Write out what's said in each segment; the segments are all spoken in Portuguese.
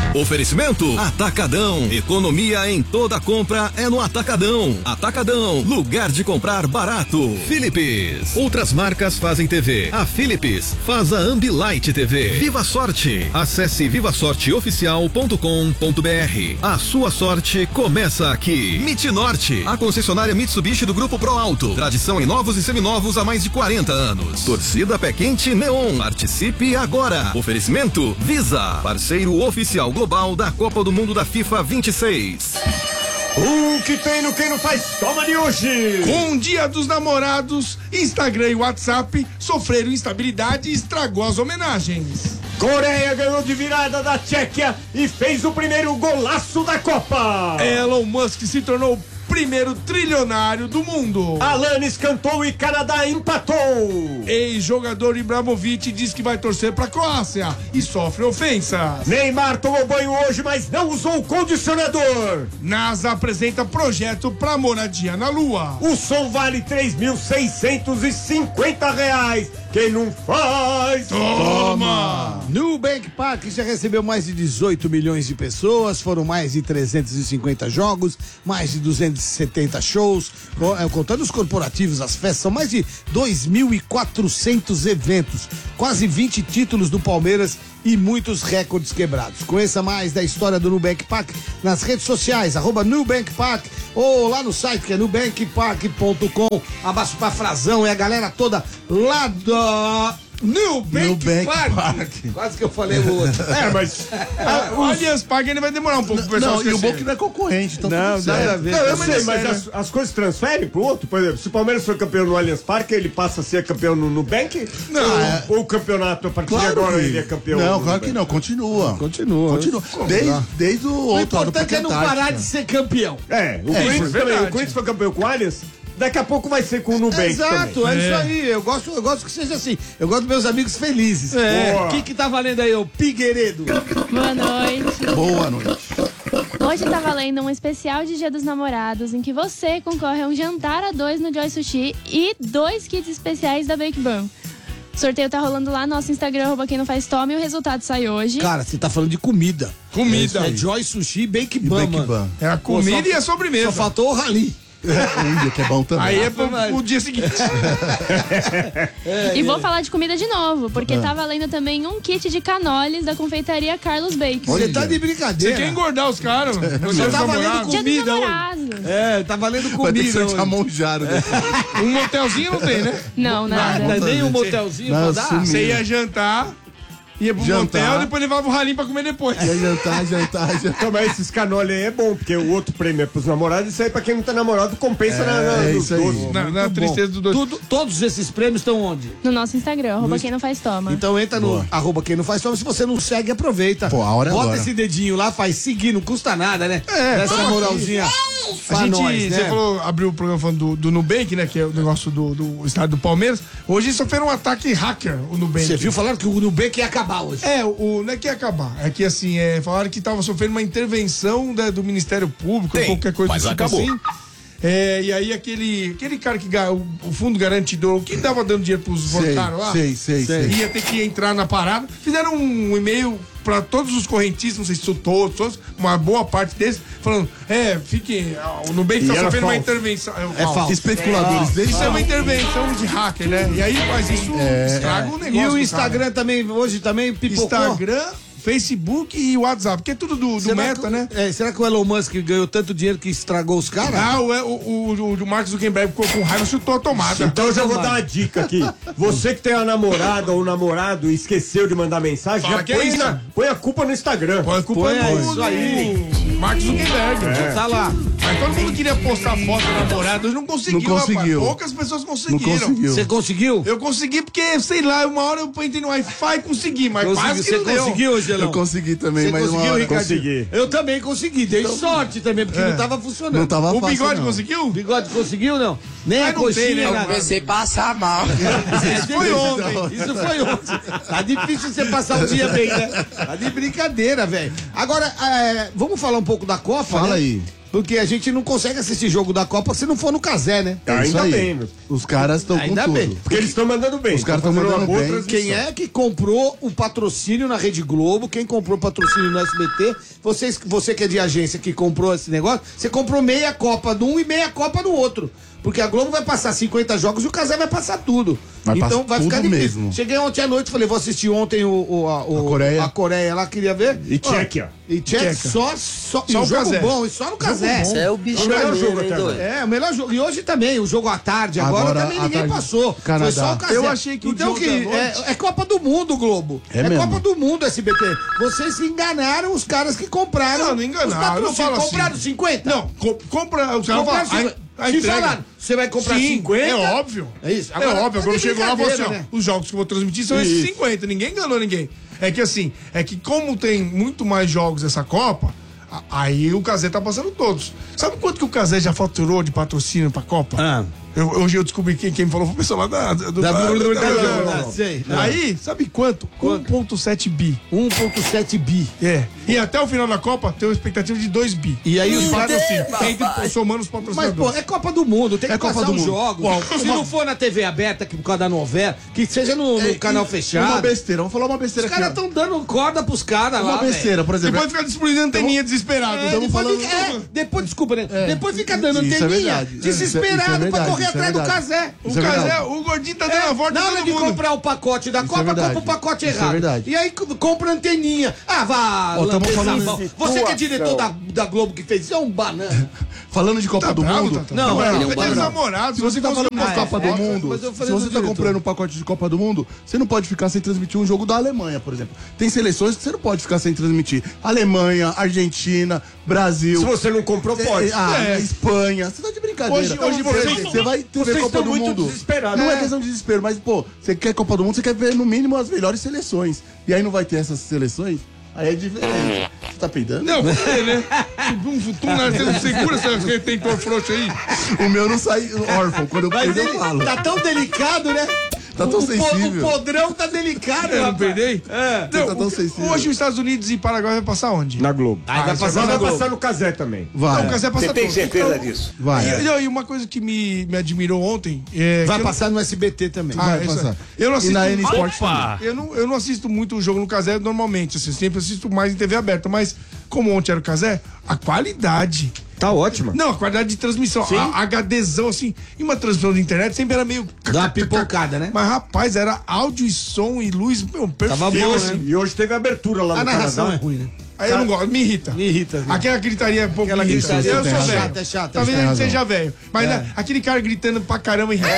Oferecimento Atacadão. Economia em toda compra é no Atacadão. Atacadão, lugar de comprar barato. Philips. Outras marcas fazem TV. A Philips faz a Ambilight TV. Viva Sorte. Acesse vivasorteoficial.com.br. A sua sorte começa aqui. Norte, a concessionária Mitsubishi do Grupo Pro Alto. Tradição em novos e seminovos há mais de 40 anos. Torcida Pé Quente Neon. Participe agora. Oferecimento Visa, parceiro oficial global da Copa do Mundo da FIFA 26. O que tem no Quem Não Faz Toma de hoje? Com o Dia dos Namorados, Instagram e WhatsApp sofreram instabilidade e estragou as homenagens. Coreia ganhou de virada da Tchequia e fez o primeiro golaço da Copa. Elon Musk se tornou o primeiro trilionário do mundo. Alanis cantou e Canadá empatou. Ex-jogador Ibrahimovic diz que vai torcer pra Croácia e sofre ofensas. Neymar tomou banho hoje, mas não usou o condicionador. NASA apresenta projeto pra moradia na Lua. O som vale R$3.650. Quem não faz, toma! Nubank Park já recebeu mais de 18 milhões de pessoas, foram mais de 350 jogos, mais de 270 shows, contando os corporativos, as festas, são mais de 2.400 eventos, quase 20 títulos do Palmeiras e muitos recordes quebrados. Conheça mais da história do Nubank Park nas redes sociais, @Nubank Park, ou lá no site que é nubankpark.com. Abraço pra Frazão e a galera toda lá do Nubank Park. Quase que eu falei o outro. Mas o Allianz Parque ainda vai demorar um pouco pro pessoal Não, e esquecer. o bom que não é concorrente, então Não, nada a ver. Não, eu sei, mas as coisas transferem pro outro? Por exemplo, se o Palmeiras for campeão no Allianz Parque, ele passa a ser campeão no Nubank? Não. Ou o campeonato, a partir de agora, ele é campeão? Não, claro que não, continua. Desde o O outro ano importante é não parar de ser campeão. O Corinthians também. O Corinthians foi campeão com o Allianz, daqui a pouco vai ser com o Nubank. Exato, também. é isso aí. Eu gosto que seja assim. Eu gosto dos meus amigos felizes. O que tá valendo aí, ô Pigueiredo? Boa noite. Boa noite. Hoje tá valendo um especial de Dia dos Namorados, em que você concorre a um jantar a 2 no Joy Sushi e 2 kits especiais da Bake Ban. O sorteio tá rolando lá no nosso Instagram, @Quem Não Faz Tome, e o resultado sai hoje. Cara, você tá falando de comida. Comida. É Joy Sushi e Bake Ban, mano. É a comida e a sobremesa. Só faltou o rali. Que é bom também. Aí é pro dia seguinte. E vou falar de comida de novo, porque tá valendo também um kit de canoles da confeitaria Carlos Bake. Você tá de Você brincadeira. quer engordar os caras? Você tá valendo Dia dos comida hoje. Namorados. Tá valendo Vai ter que comida ser hoje. Monjaro. Um motelzinho não tem, né? Não, nada. Nem um motelzinho pra dar? Você ia jantar, ia pro motel, depois levava o ralinho pra comer depois. Jantar. Então, mas esses canole aí é bom, porque o outro prêmio é pros namorados, isso aí pra quem não tá namorado compensa nos isso aí. doces. Na tristeza do doce. Todos esses prêmios estão onde? No nosso Instagram, @Quem Não Faz Toma. Então entra no @Quem Não Faz Toma. Se você não segue, aproveita. Pô, a hora é Bota agora. esse dedinho lá, faz seguir, não custa nada, né? Essa moralzinha pra nós, Você né? falou, abriu o programa falando do Nubank, né? Que é o negócio do estádio do Palmeiras. Hoje sofreu um ataque hacker, o Nubank. Você viu falando que o Nubank ia acabar hoje. Não é que ia acabar. É que assim, falaram que tava sofrendo uma intervenção do Ministério Público, qualquer coisa mas do tipo acabou. assim. E aí aquele cara que o fundo garantidor, o que tava dando dinheiro pros voluntários lá, Sei. ia ter que entrar na parada. Fizeram um e-mail pra todos os correntistas, não sei se são todos, uma boa parte deles, falando, o Nubank tá E era sofrendo uma falso. intervenção. falso. Especuladores desde Isso é uma intervenção de hacker, né? E aí, mas isso estraga o negócio. E o do Instagram cara. também, hoje também pipocou. Instagram, Facebook e WhatsApp, que é tudo do Meta, né? Será que o Elon Musk ganhou tanto dinheiro que estragou os caras? O Mark Zuckerberg ficou com raiva, chutou a tomada. Então eu já vou dar uma dica aqui. Você que tem uma namorada ou um namorado e esqueceu de mandar mensagem, Fala já que é isso. põe a culpa no Instagram. Põe a culpa Põe no isso aí. Mark Zuckerberg. Tá lá. Mas todo mundo queria postar foto da namorada, hoje não conseguiu, Não conseguiu. rapaz. Poucas pessoas conseguiram. Não conseguiu. Você conseguiu? Eu consegui porque, sei lá, uma hora eu entrei no Wi-Fi e consegui, mas quase que Você não deu. conseguiu, Angelão? Eu consegui também, Você mas uma conseguiu, hora. Ricardinho? Consegui. Eu também consegui, dei sorte também, porque não tava funcionando. Não tava O fácil, Bigode não. conseguiu? O Bigode conseguiu, não? Nem Mas a não tem, coxinha, né? nada. Comecei a passar mal. Isso foi ontem. Isso foi ontem. Tá difícil você passar o dia bem, né? Tá de brincadeira, velho. Agora, vamos falar um pouco da Copa, Fala né? aí. Porque a gente não consegue assistir jogo da Copa se não for no Casé, né? Ainda bem. Os caras estão com Ainda tudo. bem. Porque eles estão mandando bem. Os caras estão mandando bem. Quem é que comprou o patrocínio na Rede Globo? Quem comprou o patrocínio no SBT? Você que é de agência que comprou esse negócio, você comprou meia Copa de um e meia Copa do outro. Porque a Globo vai passar 50 jogos e o Casé vai passar tudo. Então vai ficar tudo difícil. mesmo. Cheguei ontem à noite, falei, vou assistir ontem a Coreia lá, queria ver. E Tchequia. E Tchequia, só e o um jogo Casé. bom, e só no Casé. Isso é o bicho O melhor jogo maneiro, hein, até doido? É, o melhor jogo. E hoje também, o jogo à tarde. Agora também à ninguém tarde, passou. Canadá. Foi só o Casé. Eu achei que o então, de ontem à noite- é Copa do Mundo, Globo. É É mesmo. Copa do Mundo, SBT. Vocês se enganaram os caras que compraram. Não enganaram, os não patrocínios. fala assim. Compraram 50? Não, compra. Os caras Compraram falam, 50. a Se entrega. falaram, você vai comprar Sim, 50? é óbvio. É isso. É Agora, óbvio. Quando mas chegou lá, falou assim, brincadeira, ó, os jogos que eu vou transmitir são esses 50. Ninguém enganou ninguém. É que assim, como tem muito mais jogos essa Copa, aí o Casé tá passando todos. Sabe quanto que o Casé já faturou de patrocínio pra Copa? Ah. Hoje eu descobri quem me falou foi o pessoal lá sei. Aí, sabe quanto? 1,7 bi. 1,7 bi. É. E até o final da Copa tem uma expectativa de 2 bi. E aí os de patrocínio. papai. Somando os Mas, patrocinadores. pô, é Copa do Mundo, tem que Copa passar do os Mundo. jogos. Bom, Se não for na TV aberta, que por causa da novela, que seja no canal fechado. Uma besteira, vamos falar uma besteira Os aqui. caras ó. estão dando corda pros caras lá, Uma besteira, por Você exemplo. pode ficar disponibilizando anteninha desesperado. Estamos depois falando- fica, desculpa, né? Depois fica dando Isso é anteninha, verdade. desesperado Isso é pra verdade, correr isso é atrás do verdade. Casé. O Isso é Casé, verdade. o gordinho tá dando a volta Na de hora todo de mundo. comprar o pacote da Copa, verdade. compra o pacote Isso é errado. verdade. E aí compra anteninha. Ah, vá, Ó, tamo lamber falando sabão. de Você que é diretor da Globo que fez isso, é um banana. Falando de Copa do bravo, Mundo. Tata? Não, ele é um Ele banana. namorado. Se você tá falando de Copa do Mundo, mas eu se falei do você tá diretor. comprando um pacote de Copa do Mundo, você não pode ficar sem transmitir um jogo da Alemanha, por exemplo. Tem seleções que você não pode ficar sem transmitir. Alemanha, Argentina, Brasil. Se você não comprou, pode. Espanha. Você tá de brincadeira. Hoje, por exemplo, você vai ter vocês Copa estão do muito Mundo. desesperados. Não é questão de desespero, mas, pô, você quer Copa do Mundo, você quer ver no mínimo as melhores seleções. E aí não vai ter essas seleções, aí é diferente. Você tá peidando? Não, você, né? Segura esse retentor frouxo aí. O meu não sai órfão. Quando eu peido, eu falo. Tá tão delicado, né? Tá tão sensível. O podrão tá delicado, Eu não rapaz. perdei? Não, tá tão sensível. hoje os Estados Unidos e Paraguai vai passar onde? Na Globo. Aí vai isso passar agora na Vai Globo. passar no Casé também. Vai. Não, o Casé passa Tem todo. certeza disso? Vai. E uma coisa que me admirou ontem é. Vai que eu- passar no SBT também. Ah, Vai isso passar. é. Eu não E assisto. na N Sport Eu não assisto muito o jogo no Casé normalmente. Assim, sempre assisto mais em TV aberta. Mas, como ontem era o Casé, a qualidade. Tá ótima. Não, a qualidade de transmissão. A HDzão, assim. E uma transmissão de internet sempre era meio. Dá uma pipocada, né? Mas, rapaz, era áudio e som e luz. Meu, perfeito. Tava bom, assim. né? E hoje teve abertura lá A no narração Canadá. é ruim, né? Aí eu não gosto, me irrita. Me irrita, viu? Aquela gritaria um pouco Aquela me irrita. gritaria Eu sou é velho. chata, é chata. Talvez Tem ele razão. seja velho. Mas né, aquele cara gritando pra caramba irrita.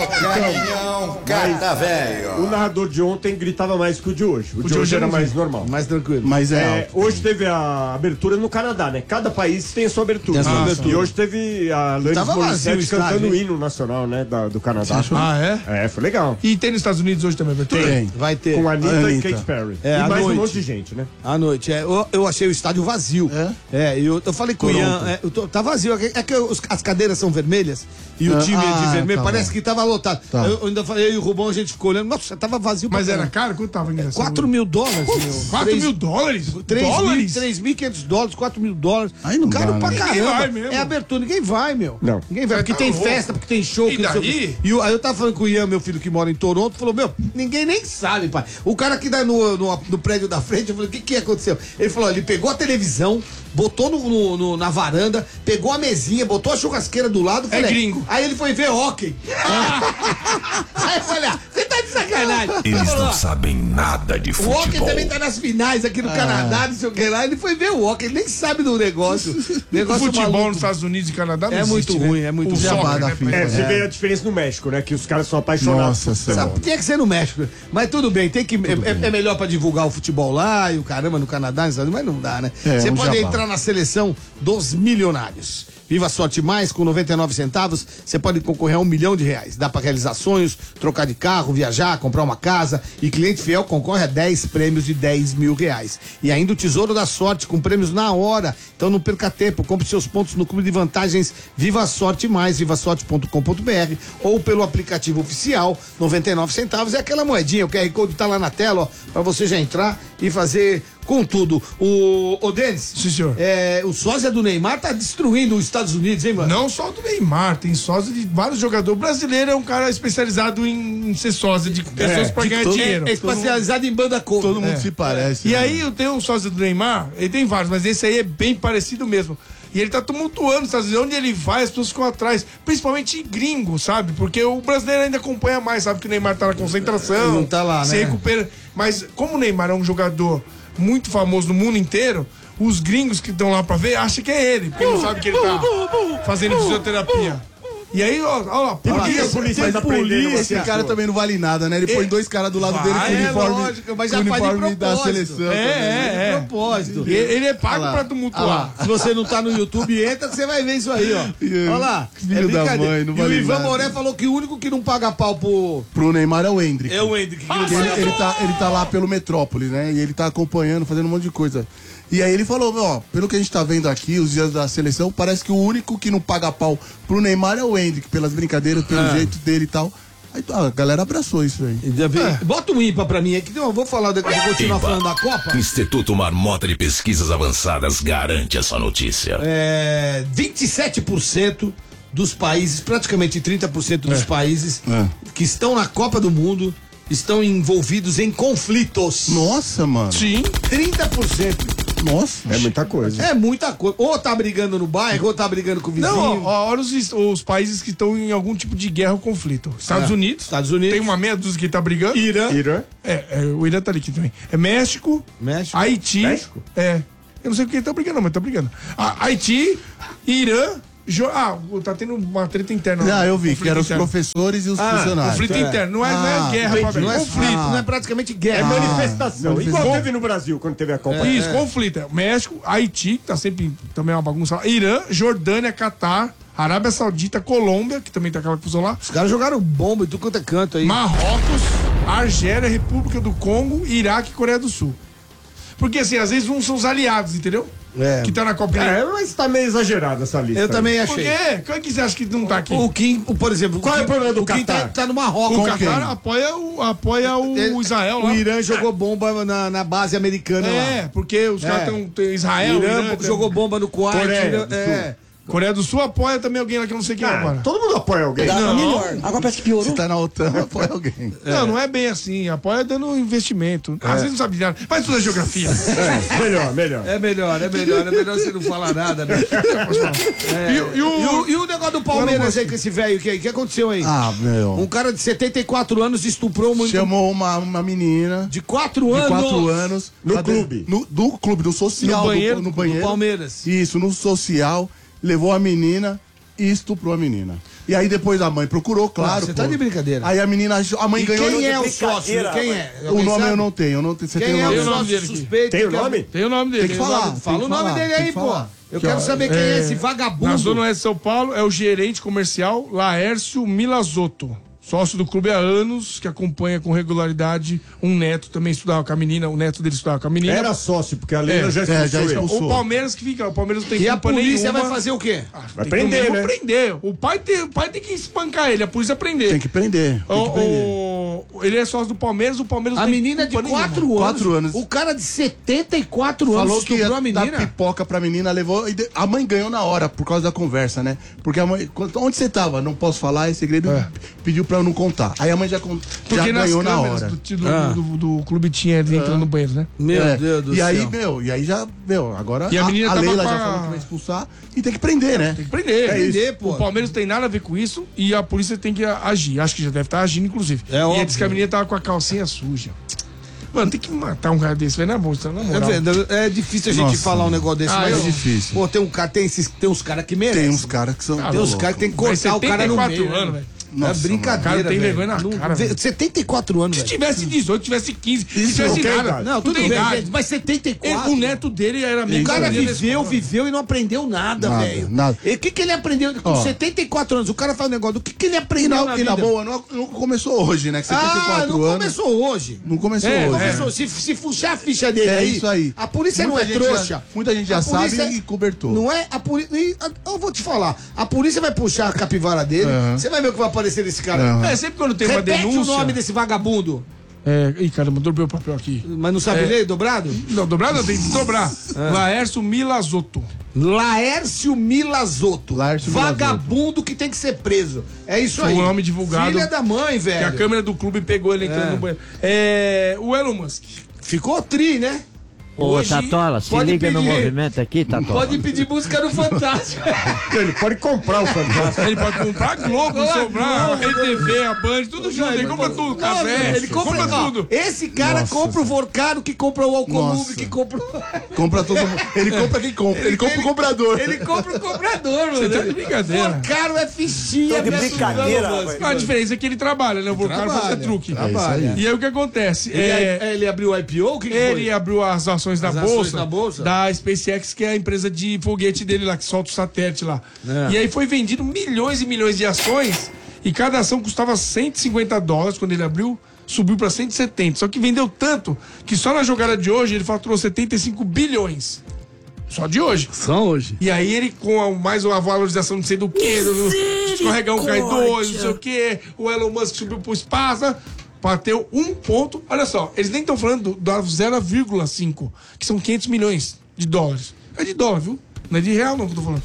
Gata, velho. O narrador de ontem gritava mais que o de hoje. O de hoje era mais normal. Mais tranquilo. Mas é É, alto. hoje teve a abertura no Canadá, né? Cada país tem a sua abertura. Tem a sua abertura. E hoje teve a Alanis Tava vazio Morissette o estádio, cantando o hein? hino nacional, né? Do Canadá. Ah, é? É, foi legal. E tem nos Estados Unidos hoje também, abertura? Tem. Vai ter. Com a Anitta e Anitta. Katy Perry. É, e à mais um noite. monte de gente, né? À noite, eu achei o estádio vazio. Eu falei com o Ian, tá vazio. É que as cadeiras são vermelhas e o time de vermelho tá parece bom. que tava lotado. Tá. Eu ainda falei, eu e o Rubão, a gente ficou olhando, nossa, tava vazio pra Mas era caramba. caro? Quanto tava ingresso? 4 mil dólares, meu. 4 mil dólares? 3.500 dólares, 4 mil dólares. Aí não Caro dá, pra né? Ninguém caramba. vai mesmo. É abertura, ninguém vai, meu. Não. Ninguém vai, porque tem louco. festa, porque tem show. E que não sei o daí? quê. Aí eu tava falando com o Ian, meu filho que mora em Toronto, falou, meu, ninguém nem sabe, pai. O cara que dá no prédio da frente, eu falei, o que aconteceu? Ele falou, ele pegou a televisão, botou na varanda, pegou a mesinha, botou a churrasqueira do lado. Falei, gringo. Aí ele foi ver hóquei. Aí eu falei, você tá de sacanagem. Eles Falou, não ó, sabem nada de o Walker futebol. também tá nas finais aqui no Canadá, não sei o que lá. Ele foi ver o Walker, ele nem sabe do negócio. O Negócio futebol maluco. nos Estados Unidos e Canadá não É existe, muito né? ruim, é muito O ruim. soccer, Jabá da né, FIFA. pai? Você vê a diferença no México, né? Que os caras são apaixonados. Nossa por Senhora. futebol. Tinha que ser no México. Mas tudo bem, tem que. É melhor pra divulgar o futebol lá e o caramba no Canadá, nos Estados Unidos, mas não dá, né? É, Você um pode jabá. entrar na seleção dos milionários. Viva a Sorte Mais, com 99 centavos, você pode concorrer a R$1 milhão. Dá pra realizar sonhos, trocar de carro, viajar, comprar uma casa. E cliente fiel concorre a 10 prêmios de R$10 mil. E ainda o Tesouro da Sorte, com prêmios na hora. Então não perca tempo, compre seus pontos no Clube de Vantagens Viva a Sorte Mais, vivasorte.com.br ou pelo aplicativo oficial, 99 centavos. É aquela moedinha, o QR Code tá lá na tela, ó, pra você já entrar e fazer com tudo. O Denis, Sim, senhor. o sósia do Neymar tá destruindo os Estados Unidos, hein, mano? Não só do Neymar, tem sósia de vários jogadores. O brasileiro é um cara especializado em ser sósia de pessoas pra ganhar dinheiro. É especializado em banda cover. Todo mundo se parece. E né? aí eu tenho um sósia do Neymar, ele tem vários, mas esse aí é bem parecido mesmo. E ele tá tumultuando os Estados Unidos, onde ele vai, as pessoas ficam atrás, principalmente gringo, sabe? Porque o brasileiro ainda acompanha mais, sabe que o Neymar tá na concentração, Não tá lá, se né? recupera. Mas como o Neymar é um jogador muito famoso no mundo inteiro, os gringos que estão lá pra ver acham que é ele, porque não sabem que ele tá fazendo fisioterapia. E aí, ó lá, Por que a polícia tá prendendo Esse cara também não vale nada, né? Ele põe 2 caras do lado dele com o uniforme, lógico, mas já com o faz de uniforme da propósito. seleção. É. De propósito. Ele é pago Olha lá. pra Ah tumultuar. lá, se você não tá no YouTube, entra que você vai ver isso aí, ó. Olha lá. Filho da brincadeira. mãe, não E vale o Ivan nada. Moré falou que o único que não paga pau Pro Neymar é o Hendrick. é o Hendrick. Porque ele tá lá pelo Metrópolis, né? E ele tá acompanhando, fazendo um monte de coisa. E aí ele falou, ó, pelo que a gente tá vendo aqui, os dias da seleção, parece que o único que não paga pau pro Neymar é o Hendrick, pelas brincadeiras, pelo jeito dele e tal. Aí a galera abraçou isso aí. Bota um ímpar pra mim aqui, eu vou falar, vou continuar falando da Copa. Instituto Marmota de Pesquisas Avançadas garante essa notícia. 27% dos países, praticamente 30% dos países que estão na Copa do Mundo estão envolvidos em conflitos. Nossa, mano. Sim. 30%. Nossa. É muita coisa. É muita coisa. Ou tá brigando no bairro, ou tá brigando com o vizinho. Não, olha os países que estão em algum tipo de guerra ou conflito. Estados Unidos. Estados Unidos. Tem uma meia dúzia que tá brigando. Irã. O Irã tá ali aqui também. É México. México. Haiti. México? Eu não sei com quem tá brigando, mas tá brigando. Haiti, Irã. Tá tendo uma treta interna. Ah, eu vi, que Conflito eram os interno. professores e os funcionários. Conflito interno. Não é guerra, entendi. Não é conflito. conflito, não é praticamente guerra. É manifestação. Igual teve no Brasil, quando teve a Copa. Isso, conflito. México, Haiti, que tá sempre também uma bagunça lá. Irã, Jordânia, Catar, Arábia Saudita, Colômbia, que também tá aquela confusão lá. Os caras jogaram bomba e tudo quanto é canto aí. Marrocos, Argélia, República do Congo, Iraque e Coreia do Sul. Porque assim, às vezes uns são os aliados, entendeu? Que tá na Copa. Mas tá meio exagerada essa lista. Eu também Por achei. quê? Qual é que você acha que não tá aqui? O Kim, por exemplo. Qual é o problema do o Kim Catar? tá no Marrocos. O Com quem? Catar apoia o Israel O lá. Irã jogou bomba na base americana lá. Porque os caras estão. Israel, Irã jogou bomba no Kuwait. Coreia do Coreia do Sul apoia também alguém lá que eu não sei quem é agora. Todo mundo apoia alguém. Agora parece que piorou. Se tá na OTAN, apoia alguém. Não é bem assim. Apoia dando investimento. Às vezes não sabe de nada. Mas tudo é geografia. Melhor. É melhor você não falar nada, né? E o negócio do Palmeiras aí com esse velho, o que aconteceu aí? Ah, meu. Um cara de 74 anos estuprou uma Chamou uma menina de 4 anos. de 4 anos. No pra clube. No clube, no social. No banheiro, no banheiro. do Palmeiras. Isso, no social. Levou a menina e estuprou a menina. E aí depois a mãe procurou, claro. Você tá de brincadeira. Aí a menina, a mãe E ganhou. quem é o brincadeira, sócio? Quem é? O Alguém nome sabe? eu não tenho. Você Quem tem é o o nome? o nome sócio dele aqui. suspeito? Tem o nome? Tem o nome dele. Tem que falar. Fala tem o que nome falar, dele tem aí, que pô. falar. Eu quero saber quem é esse vagabundo. Na Zona Oeste de São Paulo é o gerente comercial Laércio Milazotto. Sócio do clube há anos, que acompanha com regularidade um neto, também estudava com a menina, o neto dele estudava com a menina. Era sócio, porque a Leila já expulsou ele. expulsou. O Palmeiras que fica, o Palmeiras não tem E a culpa polícia nenhuma. vai fazer o quê? Vai prender, né? Prender. O pai tem que espancar ele, a polícia prender. Tem que prender. Tem que prender. Ele é sócio do Palmeiras, o Palmeiras A não tem menina de culpa 4 nenhuma. anos. 4 anos. O cara de 74 anos Falou que ia estuprou a dar menina. pipoca pra menina, levou. A mãe ganhou na hora, por causa da conversa, né? Porque a mãe. Onde você tava? Não posso falar, é segredo. Pediu pra eu não contar. Aí a mãe já Porque nas ganhou na câmeras hora. do clube tinha ele entrando no banheiro, né? Meu É, Deus do e céu. aí, e aí já, agora E a menina tava Leila com já a- falou que vai expulsar e tem que prender, né? Tem que prender. Prender, pô. O Palmeiras não tem nada a ver com isso e a polícia tem que agir. Acho que já deve estar agindo, inclusive. É e óbvio. ele disse que a menina tava com a calcinha suja. Mano, tem que matar um cara desse, velho. Não é bom, isso na moral. É difícil a gente Nossa, falar um negócio desse, Ah, mas é difícil. Pô, tem uns caras que merecem. Tem uns caras que são. Tem uns caras que tem que cortar o cara no 74 meio. anos, né? velho. Nossa, é brincadeira, cara, tem velho. vergonha na Não- cara, velho. 74 anos, Se velho. tivesse 18, tivesse 15, se Isso, tivesse não tem nada. idade. Não, tudo tem bem, idade. mas 74. O neto dele era amigo O cara dele na escola. viveu e não aprendeu nada, Nada, velho. nada. E o que ele aprendeu? Com Ó. 74 anos, o cara faz um negócio. O que ele E aprendeu na, na e na vida? boa, não começou hoje, né? Que 74 não anos. começou hoje. Não começou É, hoje. Começou. Se puxar a ficha dele É aí, isso aí. a polícia Muita não é gente trouxa. já- muita gente já A sabe polícia- e cobertou. Não é a polícia. Eu vou te falar. A polícia vai puxar a capivara dele. Você vai ver o que vai aparecer desse cara. É, sempre quando tem uma Repete denúncia. o nome desse vagabundo. Ih, caramba, dobrei o papel aqui. Mas não sabe ler dobrado? Não, dobrado não, tem que dobrar. Laércio Milazotto. Laércio Milazotto. Vagabundo que tem que ser preso. É isso Foi aí. o nome divulgado. Filha da mãe, Que a velho. câmera do clube pegou ele entrando no banheiro. O Elon Musk. Ficou tri, né? Ô, Hoje, Tatola, se pode liga no pedir- movimento aqui, Tatola. Pode pedir música no Fantástico. Ele pode comprar o Fantástico. Ele pode comprar a Globo, sobrar, a RTV, a Band, tudo junto. Ele compra tudo, café, Ele compra tudo. Esse cara compra o Vorcaro, que compra o Alcolumbre, que compra Compra todo mundo. Ele compra quem compra. Ele compra o comprador. Ele compra o comprador, mano. Você tá de brincadeira. Vorcaro é fichinha. Tô de brincadeira, rapaz. A diferença é que ele trabalha, né? O Vorcaro faz truque. Trabalha. E aí o que acontece? Ele abriu o IPO? O que Ele foi? abriu as ações na As bolsa, ações na bolsa? da SpaceX, que é a empresa de foguete dele lá, que solta o satélite lá. E aí foi vendido milhões e milhões de ações, e cada ação custava $150 quando ele abriu, subiu para 170. Só que vendeu tanto que só na jogada de hoje ele faturou 75 bilhões. Só de hoje. Só hoje. E aí ele, com mais uma valorização não sei do que, escorregão cai 2, não sei o que, o Elon Musk subiu pro espaço, bateu 1 ponto. Olha só, eles nem estão falando da 0,5, que são 500 milhões de dólares. É de dólar, viu? Não é de real não que eu tô falando.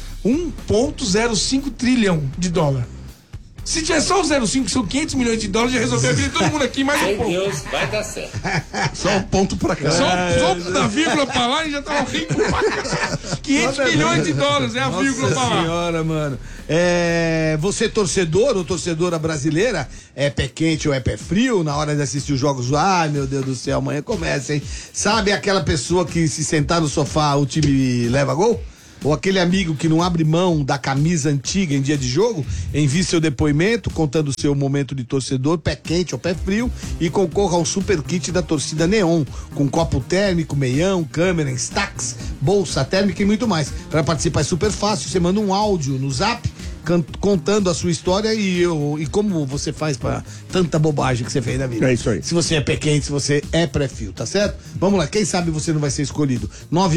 1,05 trilhão de dólar. Se tiver só o 0,5, que são 500 milhões de dólares, já resolveu a vida de todo mundo aqui, mais um pouco. Deus, vai dar certo. Só um ponto pra cá. Só da vírgula pra lá e já tava rico pra cá. 500 milhões de dólares é a vírgula pra lá. Senhora, mano. Você torcedor ou torcedora brasileira, é pé quente ou é pé frio na hora de assistir os jogos? Ai, meu Deus do céu, amanhã começa, hein? Sabe aquela pessoa que se sentar no sofá o time leva gol? Ou aquele amigo que não abre mão da camisa antiga em dia de jogo? Envie seu depoimento contando o seu momento de torcedor, pé quente ou pé frio, e concorra ao super kit da torcida Neon, com copo térmico, meião, câmera, stacks, bolsa térmica e muito mais. Para participar é super fácil, você manda um áudio no Zap contando a sua história e como você faz pra tanta bobagem que você fez na vida. É isso aí. Se você é pé quente, se você é pré-fio, tá certo? Vamos lá, quem sabe você não vai ser escolhido.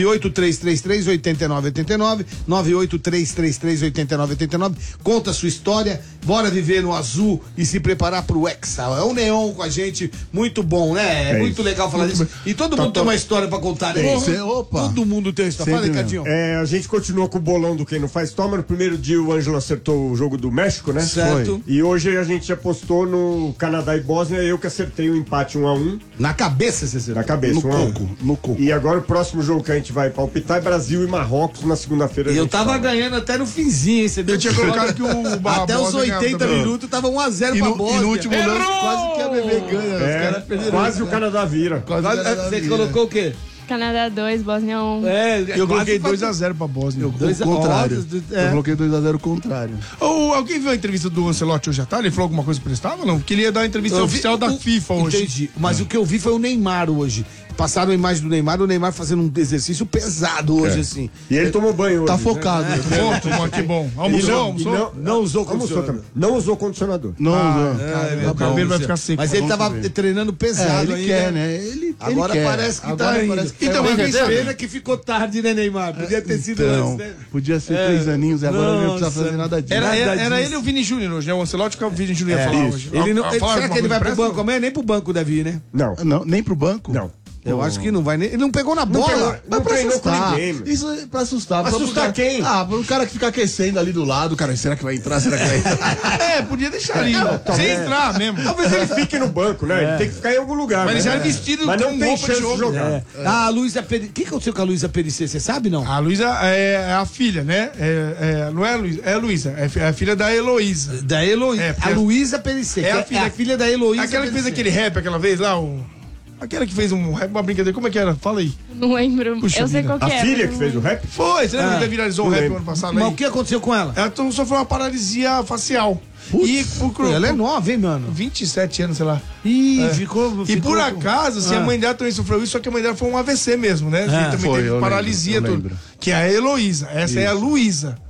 98333-8989, 98333-8989, conta a sua história, bora viver no azul e se preparar pro Hexa. É o Neon com a gente, muito bom, né? É muito legal falar disso. E todo mundo tem uma história pra contar, né? Opa. Todo mundo tem uma história. Fala, Ricardinho. A gente continua com o bolão do Quem Não Faz Toma. No primeiro dia o Ângelo acertou o jogo do México, né? Certo. E hoje a gente apostou no Canadá e Bósnia. Eu que acertei o empate 1-1. Na cabeça, você acertou. Na cabeça, No 1-1. coco, no coco. E agora o próximo jogo que a gente vai palpitar é Brasil e Marrocos na segunda-feira. E a eu gente tava fala. ganhando até no finzinho, hein? Você viu? Eu tinha colocado que o Até os Bósnia 80 ganhava minutos tava 1-0 E pra no Bósnia. último lance, quase que a bebê ganha. Os caras É, perderam. quase o Canadá vira. Você colocou o quê? Canadá 2, Bósnia 1. Eu coloquei 2-0 pra Bósnia. O contrário. É. Eu coloquei 2-0 contrário. Alguém viu a entrevista do Ancelotti hoje à tarde? Ele falou alguma coisa prestava? Não? Porque ele ia dar a entrevista oficial da FIFA hoje. Entendi. Mas o que eu vi foi o Neymar hoje. Passaram a imagem do Neymar, o Neymar fazendo um exercício pesado hoje, assim. E ele tomou banho hoje. Tá né? focado. Bom, que bom. Almoçou? Não usou condicionador. também. Não usou condicionador. Não, O cabelo vai ficar seco. Mas ele tava treinando pesado ele ainda. quer, né? Ele Agora quer. parece que Agora tá indo. parece que Então, tá mas indo. pena que ficou tarde, né, Neymar? Podia ter sido Então, antes, né? podia ser 3 aninhos e agora não precisa fazer nada disso. Era ele e o Vini Júnior hoje, né? O Ancelotti que o Vini Júnior ia falar hoje. Ele não, Falaram será alguma que ele vai coisa pro presta? banco amanhã? Nem pro banco deve ir, né? Não. Não, nem pro banco? Não. Eu acho que não vai nem. Ele não pegou na bola. Não pra treinou com assustar. ninguém, meu. Isso é pra assustar. Assustar Só pro cara- quem? Pro cara que fica aquecendo ali do lado, cara, será que vai entrar? Será que vai entrar? Podia deixar ali. Sem entrar mesmo. Talvez ele fique no banco, né? Ele tem que ficar em algum lugar. Mas ele né? já é vestido Mas com não tem roupa de chance de jogo. jogar. A Luísa Perissé. O que aconteceu com a Luísa Perissé? Você sabe, não? A Luísa é a filha, né? Não é a Luísa, é a Luísa. É a filha da Heloísa. Da Heloísa. É, porque A Luísa Perissé. é a que é a filha da Heloísa. Aquela que fez Perissé. aquele rap aquela vez lá, aquela que fez um rap, uma brincadeira. Como é que era? Fala aí. Não lembro. Puxa Eu sei vida. qual que A é. filha mas que não fez o lembro. rap? Foi, você lembra que viralizou o rap lembro. ano passado Mas aí? o que aconteceu com ela? Ela sofreu uma paralisia facial. E Ela é nova, hein, mano? 27 anos, sei lá. Ih, ficou. E por acaso, assim, a mãe dela também sofreu isso, só que a mãe dela foi um AVC mesmo, né? Também Foi, teve eu paralisia, lembro, eu tudo. lembro. Que é a Heloísa. Essa é a Luísa.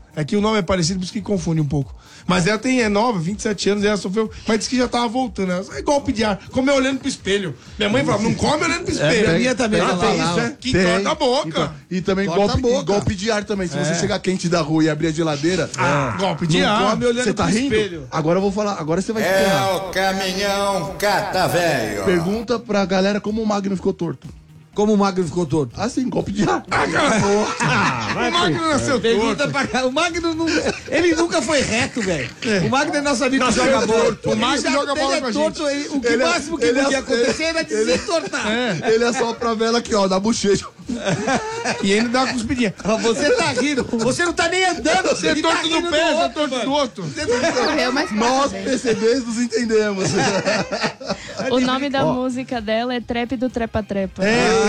É que o nome é parecido, por isso que confunde um pouco. Mas ela é nova, 27 anos, e ela sofreu, mas disse que já tava voltando. É golpe de ar, comer olhando pro espelho. Minha mãe falava, não come olhando pro espelho. A minha também. Tem isso, né? Que corta a boca. Então, e também Corta a boca. golpe de ar também. Se você chegar quente da rua e abrir a geladeira, Golpe de ar. Come olhando você tá pro rindo? espelho. Agora eu vou falar, agora você vai se ferrar. o caminhão cata velho. Pergunta pra galera como o Magno ficou torto. Como o Magno ficou torto? Assim, golpe de ar. O Magno nasceu Pergunta torto. pra... O Magno não... Ele nunca foi reto, velho. O Magno é nosso amigo que joga bola. O Magno joga bola com a gente. O que máximo que podia acontecer era de se tortar. Ele é só pra vela aqui, ó, da bochecha. E ele dá uma cuspidinha. Você tá rindo. Você não tá nem andando. Você é tá torto rindo do pé, você é outro, torto mano. do outro. Correu mais Nós, fácil. PCBs, nos entendemos. O nome da música dela é Trap do Trepa Trepa.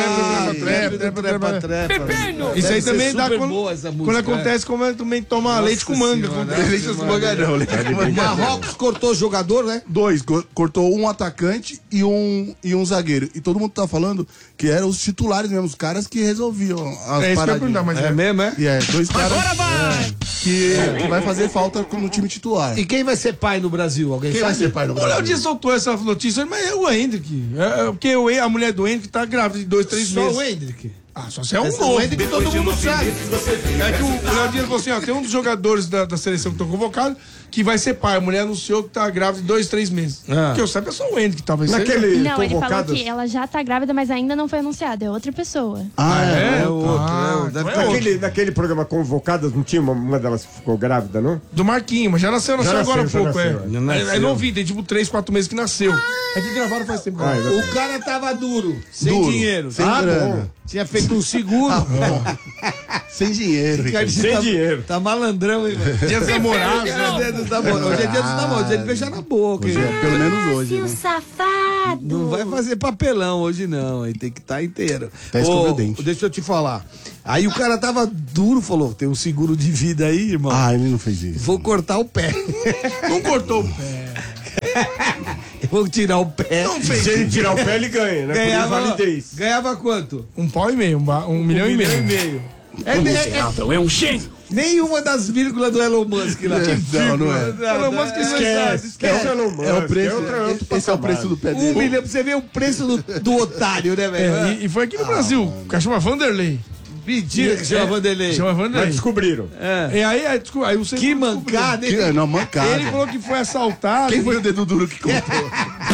Isso aí também dá super quando, boa essa música, quando acontece, como também toma leite com manga. Leite com manga não, leite com manga não. Marrocos cortou jogador, né? Dois, cortou um atacante e um zagueiro. E todo mundo tá falando que eram os titulares mesmo, os caras que resolviam as É isso que eu ia paradinhas. perguntar, mas é. mesmo, é? E é, dois caras que vai fazer falta no time titular. E quem vai ser pai no Brasil? Alguém Quem sabe? vai ser pai no O Léo Brasil? Dias soltou essa notícia, mas é o Hendrick. Porque a mulher do Hendrick tá grávida de 2, 3 Só meses. o Hendrick. Ah, só se é um Essa novo. o Hendrick todo mundo sabe. É que o Léo Dias falou assim, ó, tem um dos jogadores da seleção que estão convocados que vai ser pai. A mulher anunciou que tá grávida de 2, 3 meses. Ah. Que eu saiba é só o Hendrick, talvez seja. Naquele Não, ele falou convocados... que ela já tá grávida, mas ainda não foi anunciada. É outra pessoa. É o outro, então é outro. Naquele programa Convocadas, não tinha uma delas que ficou grávida, não? Do Marquinhos, mas já nasceu agora há nasceu, pouco, já nasceu. É novinho, tem tipo 3, 4 meses que nasceu. É que gravaram faz tempo. O cara tava duro, sem Duro, dinheiro. sem grana. Tinha feito um seguro. Sem dinheiro. Ricardo. Sem dinheiro. Tá malandrão, hein, velho? Dia dos namorados, Hoje é né? dia dos namorados. Hoje é dia dos namorados. Dia de beijar na boca. Hoje hein? é, pelo menos hoje, né? Safado! Não vai fazer papelão hoje, não. Aí tem que estar inteiro. Tá escovando o dente. Deixa eu te falar. Aí o cara tava duro, falou: tem um seguro de vida aí, irmão. Ah, ele não fez isso. Vou cortar o pé. Não cortou o pé. Eu vou tirar o pé. Não fez. Se ele tirar o pé, ele ganha, né? Por invalidez. Ganhava quanto? 1,5 pau, 1 milhão e meio. É um gênio. Nenhuma das vírgulas do Elon Musk lá. Não é. Elon Musk Esquece o Elon Musk, É o preço. outro Esse é o patamar. preço do pé 1 dele. milhão pra você ver o preço do otário, né, velho? E foi aqui no Brasil. O cara chama Vanderlei. Mentira que chama Vanderlei. Chama Mas Vanderlei. descobriram. E aí o segundo Que mancada, hein? Não, mancada. Ele falou que foi assaltado. Quem foi o dedo duro que contou?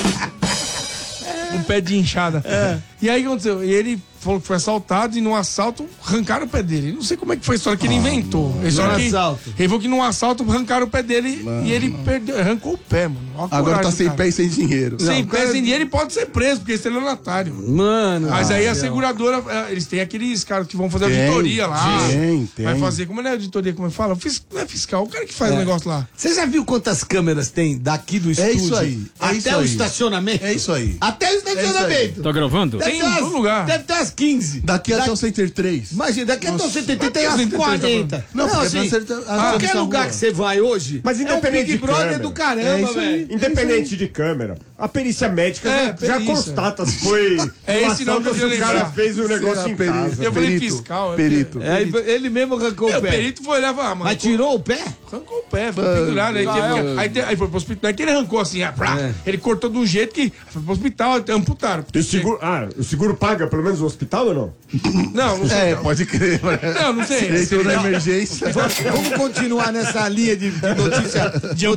Um pé de inchada. E aí o que aconteceu? E ele falou que foi assaltado e no assalto arrancaram o pé dele. Não sei como é que foi a história que ele inventou. A história que, assalto. ele falou que num assalto arrancaram o pé dele e ele perdeu, arrancou o pé, mano. Olha a Agora tá coragem sem do cara. pé e sem dinheiro. Sem Não, pé, cara- sem dinheiro, ele pode ser preso, porque esse é estelionatário. Mano. Mas aí a seguradora, eles têm aqueles caras que vão fazer Tem, auditoria lá. tem. Vai fazer, como é a auditoria, como é que fala? Não é fiscal, o cara que faz o negócio lá. Você já viu quantas câmeras tem daqui do estúdio? isso aí, é Até isso o aí. estacionamento? É isso aí. Até o estacionamento. Tá gravando? Deve Tem ter em umas- todo lugar. Deve ter umas 15. Daqui até o Center 3. Imagina, daqui até o 70 tem mas umas que o 40. Não, porque assim, pra acertar- qualquer essa lugar rua. que você vai hoje, Mas independente é um Big de Brother câmera. do caramba, É isso aí. velho. Independente de câmera, a perícia médica já perícia. constata se foi É esse violação nome que eu ou se ia o cara lembrar. fez o negócio em casa. Eu falei fiscal. Perito. É, ele mesmo arrancou O o pé. perito foi olhar e falou, mano. Mas tirou o pé? Arrancou o pé, foi pendurado. Aí foi pro hospital. Não é que ele arrancou assim, ele cortou de um jeito que foi pro hospital, amputaram. E o seguro paga pelo menos o hospital ou não? Não sei. É, pode crer. Não, não sei. Ele entrou na emergência. Vamos continuar nessa linha de notícia,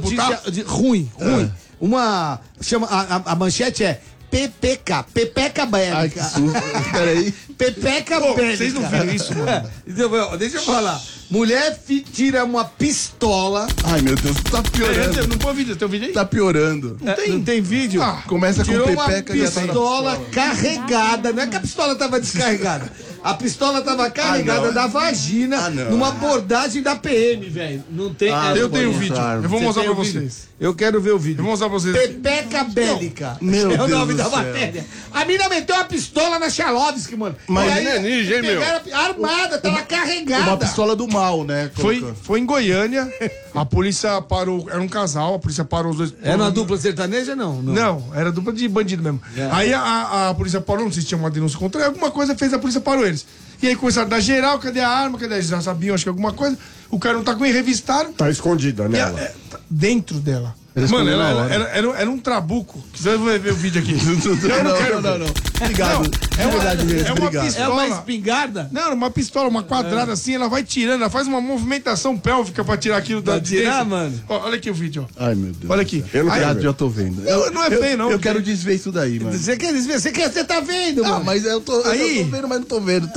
ruim. Uma chama a manchete é PPK, Pepeca Ai, que Bélica. susto. Peraí. Pepeca Pô, Bélica. vocês não viram isso, mano? Então, deixa eu falar. Mulher tira uma pistola. Ai, meu Deus, tá piorando. Não põe vídeo, tem um vídeo aí? Tá piorando. Não tem vídeo? Começa com Tirou uma pepeca e já tá na pistola carregada. Não é que a pistola tava descarregada. A pistola tava carregada da vagina não. numa abordagem da PM, velho. Não tem. Eu tenho o Pode vídeo. mostrar. Eu vou Você mostrar tem pra o vídeo? vocês. Eu quero ver o Eu vídeo. vou mostrar pra vocês. Pepeca Bélica. Meu é o Deus nome do da céu. matéria. A mina meteu uma pistola na Chalovski, mano. Mas E aí, é ninja, hein, meu? pegaram armada, tava carregada. Uma pistola do mal, né? Foi em Goiânia, a polícia parou, era um casal, a polícia parou os dois. Era uma dupla sertaneja, não? Não, era dupla de bandido mesmo. Aí a polícia parou, não sei se tinha uma denúncia contra ele, alguma coisa fez, a polícia parou eles. E aí começaram a dar geral, cadê a arma? Cadê? Eles já sabiam, acho que alguma coisa. O cara não tá com e revistaram. Tá escondida nela. Tá dentro dela. Mano, era um trabuco. Você vai ver o vídeo aqui. Não. Obrigado. É uma Obrigado. pistola. É uma espingarda? Não, uma pistola, uma quadrada assim, ela vai tirando, ela faz uma movimentação pélvica pra tirar aquilo da Pra tirar, dentro. mano? Ó, olha aqui o vídeo, ó. Ai, meu Deus. Olha aqui. Eu não Aí, quero Já tô vendo. Não é feio, não. Eu quero desver isso daí, mano. Você quer desver? Você tá vendo, Ah, mano? mas eu tô vendo, mas não tô vendo.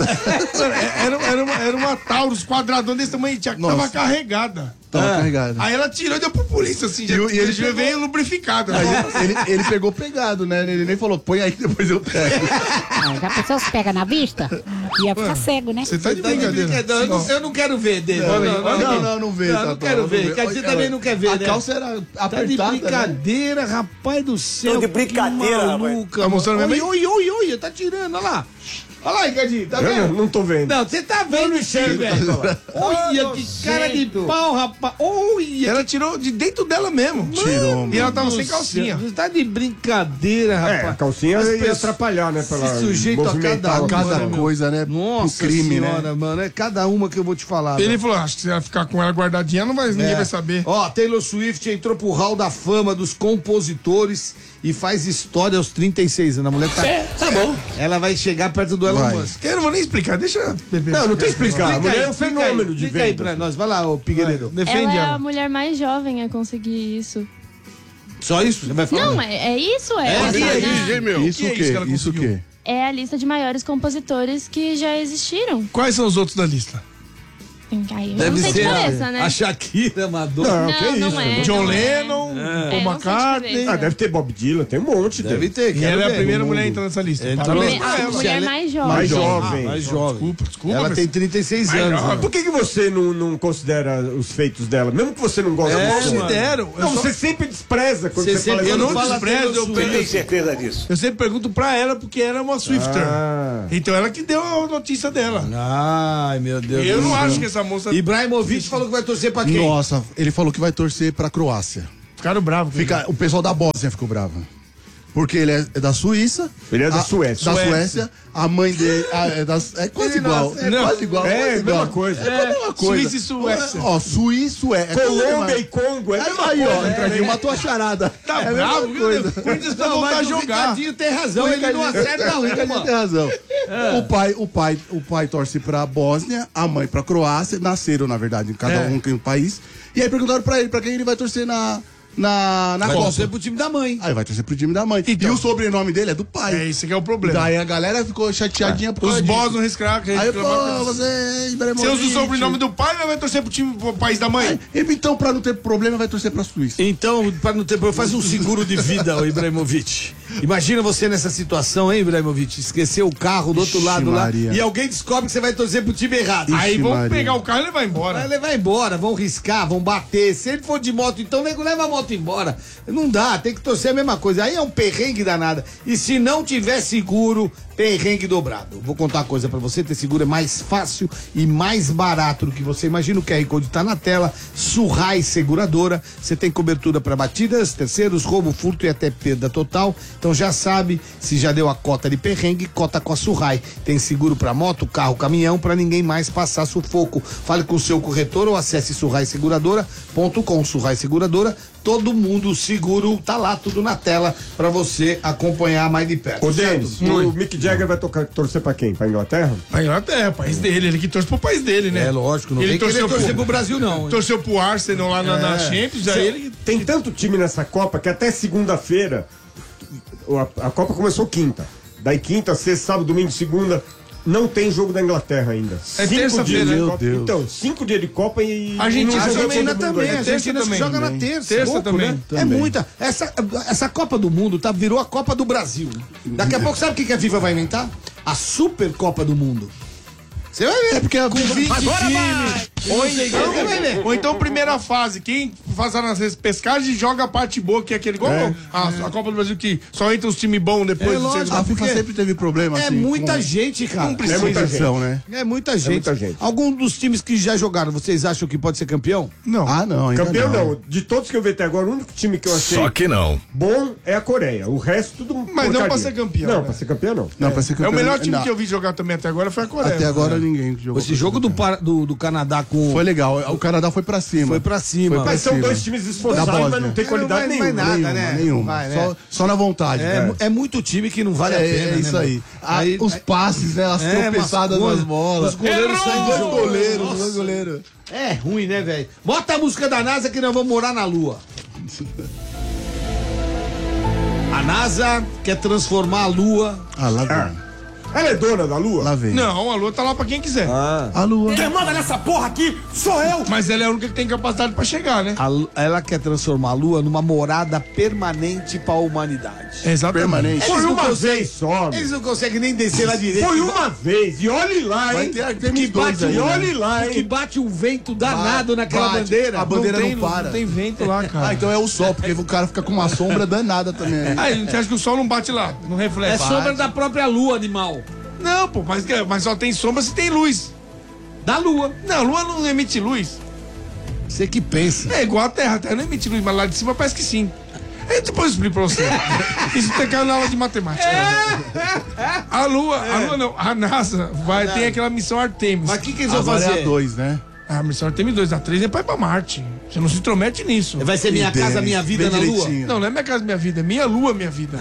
Era uma Taurus quadradona desse tamanho, tava carregada. Tava carregado. Aí ela tirou e deu pro polícia, assim. E ele já veio lubrificado. Aí ele pegou pegado, né? Ele nem falou, põe aí que depois eu pego. Já a pessoa se pega na vista, ia ficar cego, né? Você tá de brincadeira. Eu não quero ver dele. Não vê. Não quero ver. Quer dizer, também não quer ver, A né? calça era Tá de apertada, né? brincadeira, rapaz do céu. de brincadeira, Tá mostrando mesmo? Oi, tá tirando, olha lá. Olha lá, Ricardinho, tá Eu vendo? não tô vendo. Não, você tá vendo isso aí, velho. Olha que cara de pau, rapaz. Olha. Ela tirou de dentro dela mesmo. Tirou, mano. E ela tava sem calcinha. Você tá de brincadeira, rapaz. A calcinha As ia pessoas atrapalhar, né? Pela se sujeito a movimentar cada o Cada corpo. coisa, né? Nossa pro crime, senhora, né? mano. É cada uma que eu vou te falar. Ele velho. falou, acho que se ela ficar com ela guardadinha, ninguém vai saber. Ó, Taylor Swift entrou pro hall da fama dos compositores e faz história aos 36 anos. A mulher tá bom. Ela vai chegar perto do Elon Vai. Musk. Eu não vou nem explicar, deixa a bebê. Não tem que explicar. A mulher é um fenômeno de Explica aí venda. pra nós. Vai lá, ô Pigueiredo. Defende Ela é ela. a mulher mais jovem a conseguir isso. Só isso? Você vai falar? Não, é isso, é. Isso Isso que é o isso que ela quê? Isso o conseguiu? quê? É a lista de maiores compositores que já existiram. Quais são os outros da lista? Aí, eu Deve não sei de ser cabeça, né? a Shakira, Madonna. Não, que Não, isso. não é. John não é. Lennon, Paul não sei de McCartney. cabeça. Ah, deve ter Bob Dylan, tem um monte. Deve ter. E quero ela é a ver. primeira mulher a entrar nessa lista. Ele Parabéns também. pra A ela. mulher mais jovem. Mais jovem. Mais jovem. Desculpa, Ela tem 36 anos. né? Por que você não considera os feitos dela? Mesmo que você não goste É, muito. mano. Considero. Não, você sempre despreza quando Você você fala sempre- Eu isso. não fala desprezo, Taylor eu Swift. tenho certeza disso. Eu sempre pergunto pra ela, porque ela é uma Swifter. Ah. Então ela que deu a notícia dela. Ai, meu Deus Eu do não céu. acho que essa moça... Ibrahimovic falou que vai torcer pra quem? Nossa, ele falou que vai torcer pra Croácia. Ficaram bravos. O pessoal da Bósnia ficou bravo. Porque ele é da Suíça. Ele é da Suécia. Da Suécia. A mãe dele é quase igual. É quase igual. É, quase igual. mesma coisa. É a mesma coisa. Suíça e Suécia. Ó, Suíça, é. Colômbia e Congo, é a mesma Aí, ó, coisa. Ricardinho matou a charada. Tá É a bravo, mesma coisa. O Corinthians vai Não, voltar a mas o jogar. Ricardinho tem razão, ele não acerta O não, Ricardinho tem razão. O pai torce pra Bósnia, a mãe pra Croácia, nasceram, na verdade, em cada um em um país. E aí perguntaram pra ele, pra quem ele vai torcer na Vai Copa. torcer pro time da mãe. Aí vai torcer pro time da mãe. Então. E o sobrenome dele é do pai. É isso que é o problema. Daí a galera ficou chateadinha por Os causa boss disso. não reclamaram. Aí, pô, você... Você usa o sobrenome do pai, mas vai torcer pro país da mãe? Então, pra não ter problema, vai torcer pra Suíça. Então, para não ter problema, faz um seguro de vida, ô Ibrahimovic. Imagina você nessa situação, hein, Ibrahimovic? Esqueceu o carro do outro Ixi, lado lá Maria. e alguém descobre que você vai torcer pro time errado. Aí vão Maria. pegar o carro e levar embora. Vai levar embora, vão riscar, vão bater. Se ele for de moto, então nego leva a moto embora. Não dá, tem que torcer a mesma coisa. Aí é um perrengue danado. E se não tiver seguro, perrengue dobrado. Vou contar uma coisa pra você, ter seguro é mais fácil e mais barato do que você imagina. O QR Code tá na tela. Surrai Seguradora. Você tem cobertura pra batidas, terceiros, roubo, furto e até perda total. Então já sabe, se já deu a cota de perrengue, cota com a Surrai. Tem seguro pra moto, carro, caminhão, pra ninguém mais passar sufoco. Fale com o seu corretor ou acesse surraiseguradora.com. Surrai Seguradora, todo mundo seguro, tá lá tudo na tela pra você acompanhar mais de perto. Ô, certo? Denis, o Mick Jagger vai torcer pra quem? Pra Inglaterra? A Inglaterra, o país dele. Ele que torce pro país dele, né? É lógico, não Ele tem que torceu torcer pro- pro Brasil não. Torceu pro Arsenal lá na Champions, aí ele... Tem tanto time nessa Copa que até segunda-feira, a Copa começou quinta. Daí quinta, sexta, sábado, domingo, segunda, não tem jogo da Inglaterra ainda. É 5 terça-feira, dias de meu Copa. Deus. Então, 5 dias de Copa e... Argentina e não A jogou Argentina todo mundo também, ainda. a terça Argentina também. joga na terça. Terça Pouco, também. né? É Também. muita. Essa Copa do Mundo virou a Copa do Brasil. Daqui a pouco, sabe o que a FIFA vai inventar? A Super Copa do Mundo. Você vai ver. É porque Com 20 times. Ou Você vai ver. então, primeira fase, quem faz a pescagem e joga a parte boa, que é aquele igual a Copa do Brasil, que só entra os times bons depois. Lógico, a FIFA sempre teve problema assim. É muita gente, cara. É muita gente, né? É muita gente. Algum dos times que já jogaram, vocês acham que pode ser campeão? Não. Não. Campeão não. De todos que eu vi até agora, o único time que eu achei Só que não. bom é a Coreia. O resto tudo Mas não pra ser campeão. Não, né? pra ser campeão não. Não, pra ser campeão. É o melhor time que eu vi jogar também até agora foi a Coreia. Até agora ninguém jogou. Esse jogo do Canadá com... Foi legal. O Canadá foi pra cima. Foi pra cima. Mas são dois times esforçados, mas não tem qualidade nenhuma. Nenhuma. Só na vontade. É muito time que não vale a pena. É isso aí. Os passes, né? As tropeçadas nas bolas. Os goleiros saem do jogo. Dois goleiros. É ruim, né, velho? Bota a música da NASA que nós vamos morar na Lua. A NASA quer transformar a Lua. Lá vem. Ela é dona da Lua? Lá vem. Não, a Lua tá lá pra quem quiser. A Lua. Quem manda nessa porra aqui sou eu! Mas ela é a única que tem capacidade pra chegar, né? Ela quer transformar a Lua numa morada permanente pra humanidade. Exatamente. Permanente. Foi uma vez só. Eles não conseguem nem descer lá direito. Foi uma vez. E olhe lá, Vai hein? ter Artemis 2 aí, E olhe lá, Que hein? bate um vento danado naquela bandeira. A bandeira tem, não para. Não tem vento lá, cara. Então é o sol, porque o cara fica com uma sombra danada também. Aí, você acha que o sol não bate lá? Não reflete? É sombra da própria Lua, animal. Não, pô, mas só tem sombra se tem luz. Da Lua. Não, a Lua não emite luz. Você que pensa. É igual a Terra não emite luz, mas lá de cima parece que sim. Aí depois eu explico pra você. Isso tem que cair na aula de matemática. A Lua não, a NASA tem aquela missão Artemis. Mas o que eles vão Agora fazer? é a 2, né? A missão Artemis 2, a 3 é pra ir pra Marte. Você não se intromete nisso. Vai ser Minha Casa Minha Vida na Lua? Não, não é Minha Casa Minha Vida, é Minha Lua Minha Vida.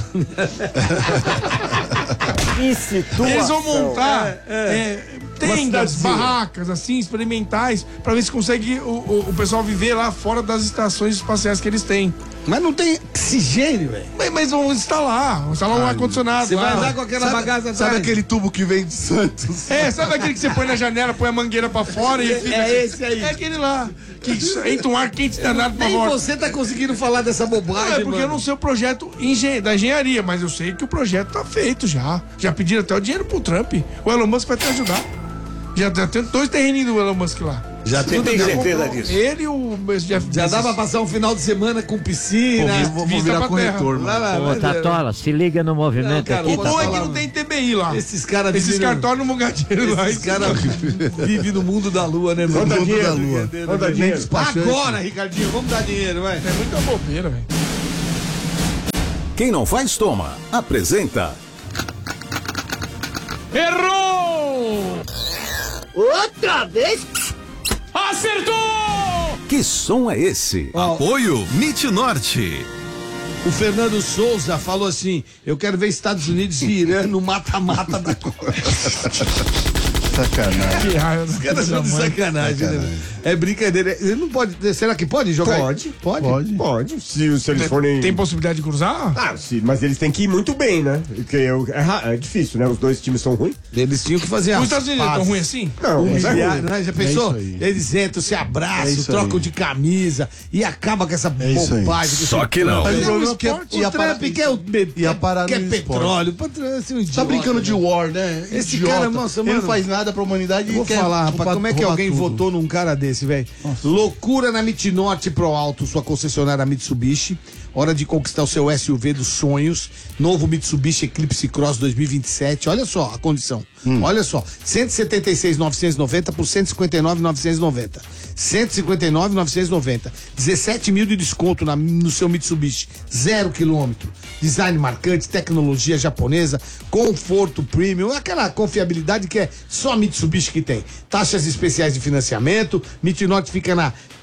Que situação. Eles vão montar tendas, cidadezinha. barracas, assim, experimentais, pra ver se consegue o pessoal viver lá fora das estações espaciais que eles têm. Mas não tem oxigênio, velho. Mas vão instalar um ar-condicionado. Você vai lá. andar com aquela bagaça Sabe atrás? aquele tubo que vem de Santos? Sabe aquele que você põe na janela, põe a mangueira pra fora e fica... É esse aí. É aquele lá. Que entra um ar quente danado pra Nem fora. você tá conseguindo falar dessa bobagem, Não, é porque eu não sei o projeto da engenharia, mas eu sei que o projeto tá feito já. Já pediram até o dinheiro pro Trump. O Elon Musk vai te ajudar. Já tem 2 terreninhos do Elon Musk lá. Já tem certeza disso. Ele e o Jeff Já Bezos. dá pra passar um final de semana com piscina. Vou vista virar pra corretor, terra. mano. Ô, Tatola, se liga no movimento Não, cara, aqui. O bom é que falar, não tem TBI lá. Esses caras Esses vivem- cartórios não vão ganhar dinheiro lá. Esses caras vivem no mundo da lua, né, mano? Manda Mundo dinheiro, da lua. manda dinheiro. Agora, Ricardinho, vamos dar dinheiro, vai. É muita bobeira, velho. Quem não faz, toma. Apresenta. Errou! Outra vez? Acertou! Que som é esse? Apoio MIT Norte. O Fernando Souza falou assim: eu quero ver Estados Unidos e Irã no mata-mata da Copa. Sacanagem. Que raiva. Os caras são de sacanagem, né? velho? É brincadeira. Ele não pode. Será que pode jogar? Pode. Pode? Pode. Se eles forem... Tem possibilidade de cruzar? Mas eles têm que ir muito bem, né? Porque é difícil, né? Os dois times são ruins. Eles tinham que fazer Os as Estados Unidos é tão pazes. ruim assim? Não, mas é Humilhar, ruim. né? Já pensou? É isso aí. Eles entram, se É abraçam, isso trocam aí. de camisa e acaba com essa isso aí. bobagem. Só que não. Mas o É um problema é que esporte. ia O Trump quer parar quer no petróleo. Assim, um Tá idiota, brincando de né? war, né? Esse Idiota. cara, nossa, Ele mano. não faz nada pra humanidade Eu e vou quer falar, rapaz, roubar- como é que roubar alguém tudo. votou num cara desse, velho? Loucura na MIT Norte Pro Alto, sua concessionária Mitsubishi. Hora de conquistar o seu SUV dos sonhos. Novo Mitsubishi Eclipse Cross 2027. Olha só a condição. Olha só. 176.990 por 159.990. 159.990. 17 mil de desconto no seu Mitsubishi. 0 quilômetro. Design marcante, tecnologia japonesa, conforto premium, aquela confiabilidade que é só a Mitsubishi que tem. Taxas especiais de financiamento. MIT Norte fica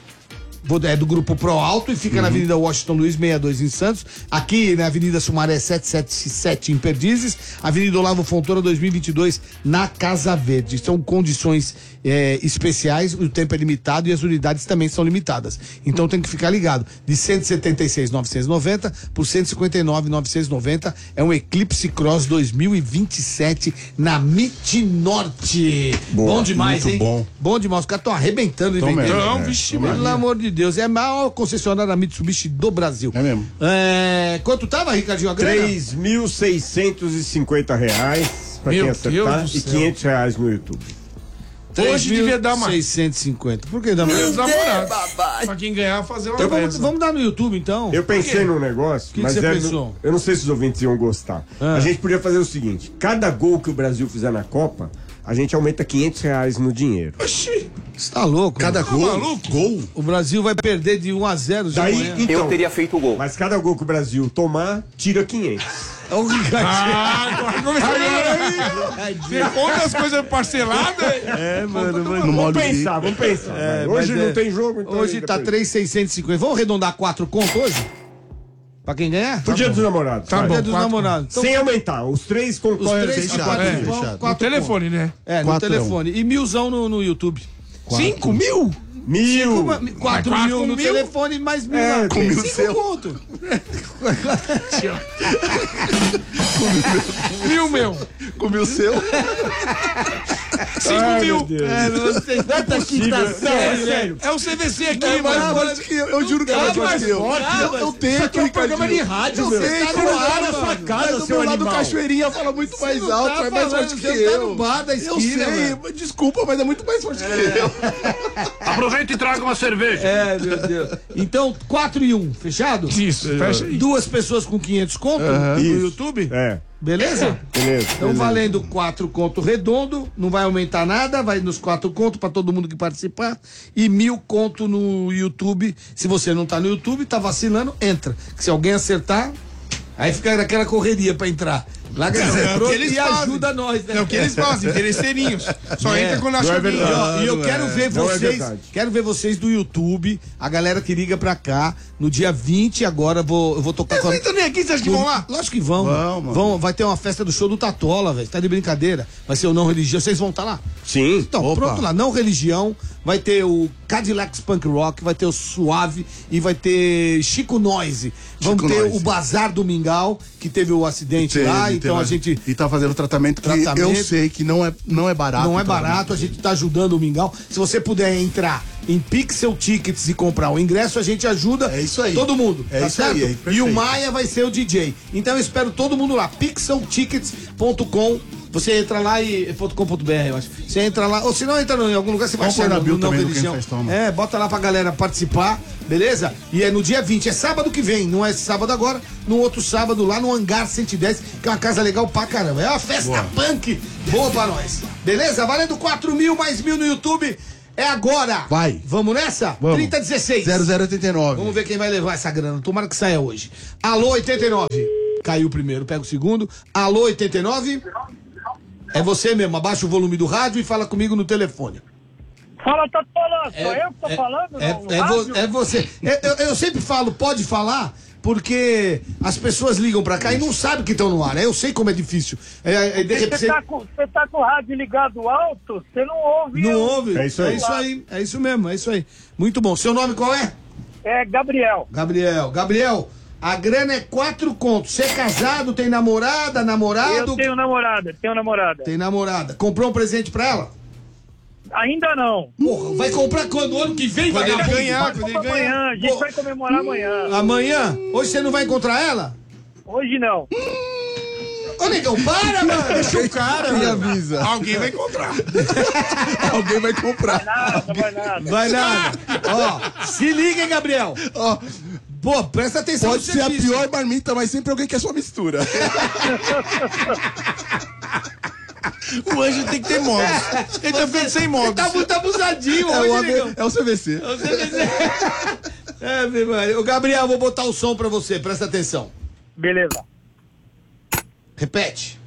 do Grupo Pro Alto e fica na Avenida Washington Luiz 62 em Santos, aqui na Avenida Sumaré 777 em Perdizes, Avenida Olavo Fontoura 2022 na Casa Verde. São condições especiais, o tempo é limitado e as unidades também são limitadas. Então tem que ficar ligado. De 176.990 por 159.990 é um Eclipse Cross 2027 na MIT Norte. Bom demais, muito hein? bom. Bom demais. Os caras estão arrebentando e Tão vendendo. mesmo, Não, é. vixe, Pelo Maria. amor de Deus, é a maior concessionária Mitsubishi do Brasil. É mesmo. Quanto tava, Ricardinho, a grana? R$3.650 pra Meu quem acertar Deus do e céu. R$500 no YouTube. Hoje devia dar mais. 650. Por que dá mais? Os namorados. Pra quem ganhar, fazer uma festa. Vamos dar no YouTube, então. Eu pensei num negócio, que mas você pensou? eu não sei se os ouvintes iam gostar. A gente podia fazer o seguinte: cada gol que o Brasil fizer na Copa, a gente aumenta R$500 no dinheiro. Oxi! Você tá louco? Cada Tá gol. maluco? Gol. O Brasil vai perder de 1-0 já amanhã. Daí, então, Eu teria feito o gol. mas cada gol que o Brasil tomar, tira 500. Agora começou a Você conta as coisas parceladas? Vamos pensar. Hoje não tem jogo, então. Hoje tá 3,650. Vamos arredondar 4 contos hoje? Pra quem ganhar? Pro Dia dos Namorados. Tá vai. bom. Dia dos 4 namorados. Então, Sem aumentar. Os três concorrem. os três, fechado, 4 fechado. No telefone, né? É, no 4 telefone. E 1.000 no YouTube. 5 mil? 1.000. 4 mil no mil? telefone, mais 1.000 É, lá. com 1.000 5 seu. conto. Meu. Comi o seu. 5 mil. Não é possível. Sério. É o CVC aqui, É mais mano. forte que eu juro que é mais forte que eu. Eu tento, Ricardinho. rádio, Eu meu. sei, Tá no ar na sua casa, mas do seu meu lado animal. Cachoeirinha fala muito mais alto, é mais forte que Você tá eu. no bar da Eu esquina, sei, mano. mas desculpa, mas é muito mais forte que eu. Aproveita e traga uma cerveja. É, meu Deus. Então, 4 e 1, fechado? Isso, fecha aí. 2 pessoas com 500 conto no Isso. YouTube? É, Beleza? beleza. Então, valendo 4 conto redondo, não vai aumentar nada, vai nos 4 conto pra todo mundo que participar. E 1.000 conto no YouTube. Se você não tá no YouTube, tá vacilando, entra. Que se alguém acertar, aí fica naquela correria pra entrar. Larga É o entrou que eles e fazem. ajuda nós, né? É o que eles fazem, interesseirinhos. Só entra quando acha não é bem. verdade. E eu quero ver Não é vocês, verdade. quero ver vocês do YouTube, a galera que liga pra cá, no dia 20 agora eu vou tocar com a... Vocês estão nem aqui, você acha que vão lá? Lógico que vão. Vão, Vai ter uma festa do show do Tatola, velho. Tá de brincadeira. Vai ser o Não Religião. Vocês vão estar lá? Sim. Então, Opa. pronto lá. Não Religião. Vai ter o Cadillacs Punk Rock, vai ter o Suave e vai ter Chico Noise. Vamos Chico ter Noise. o Bazar do Mingau, que teve o acidente lá, então a gente... E tá fazendo tratamento que eu sei que não é barato. Não é barato, a gente tá ajudando o Mingau. Se você puder entrar em Pixel Tickets e comprar o ingresso, a gente ajuda É isso aí. todo mundo. É tá isso certo? aí, é E o perfeito. Maia vai ser o DJ. Então eu espero todo mundo lá. pixeltickets.com. Você entra lá e. .com.br, eu acho. Você entra lá, ou se não entra em algum lugar, você vai Vamos pôr achar na bio no Não também do Religião. Quem Faz Toma. É, bota lá pra galera participar, beleza? E é no dia 20, é sábado que vem, não é sábado agora, no outro sábado lá no Hangar 110, que é uma casa legal pra caramba. É uma festa punk boa pra nós. Beleza? Valendo 4 mil mais 1.000 no YouTube. É agora. Vai. Vamos nessa? Vamos. 3016. 0089. Vamos ver quem vai levar essa grana. Tomara que saia hoje. Alô, 89. Caiu o primeiro, pega o segundo. Alô, 89. É você mesmo. Abaixa o volume do rádio e fala comigo no telefone. Fala, Tatola. Sou eu que tô falando? É você. Eu sempre falo, pode falar, porque as pessoas ligam pra cá e não sabem que estão no ar. Eu sei como é difícil. De repente, Você tá com o rádio ligado alto, você não ouve. não ouve. É isso aí. É isso mesmo, é isso aí. Muito bom. Seu nome qual é? É Gabriel. Gabriel, a grana é 4 contos. Você é casado, tem namorada, namorado? Eu tenho namorada. Tem namorada. Comprou um presente pra ela? Ainda não. Porra, vai comprar quando? Ano que vem? Quando ele vagabundo? ganhar, Vai quando ele comprar ganhar. amanhã, a gente Pô. vai comemorar amanhã. Amanhã? Hoje você não vai encontrar ela? Hoje não. Ô, negão, para, mano! Deixa o cara. Quem mano. avisa? Alguém vai encontrar. Alguém vai comprar. Vai nada. Vai nada. Ó, se liga, hein, Gabriel. Ó, Pô, presta atenção pode no ser a serviço. pior marmita, mas sempre alguém quer sua mistura. O anjo tem que ter modos. Ele tá ficando sem modos. Tá muito abusadinho hoje, negão. É o CVC. Meu Maria. Ô, Gabriel, vou botar o som pra você, presta atenção. Beleza. Repete.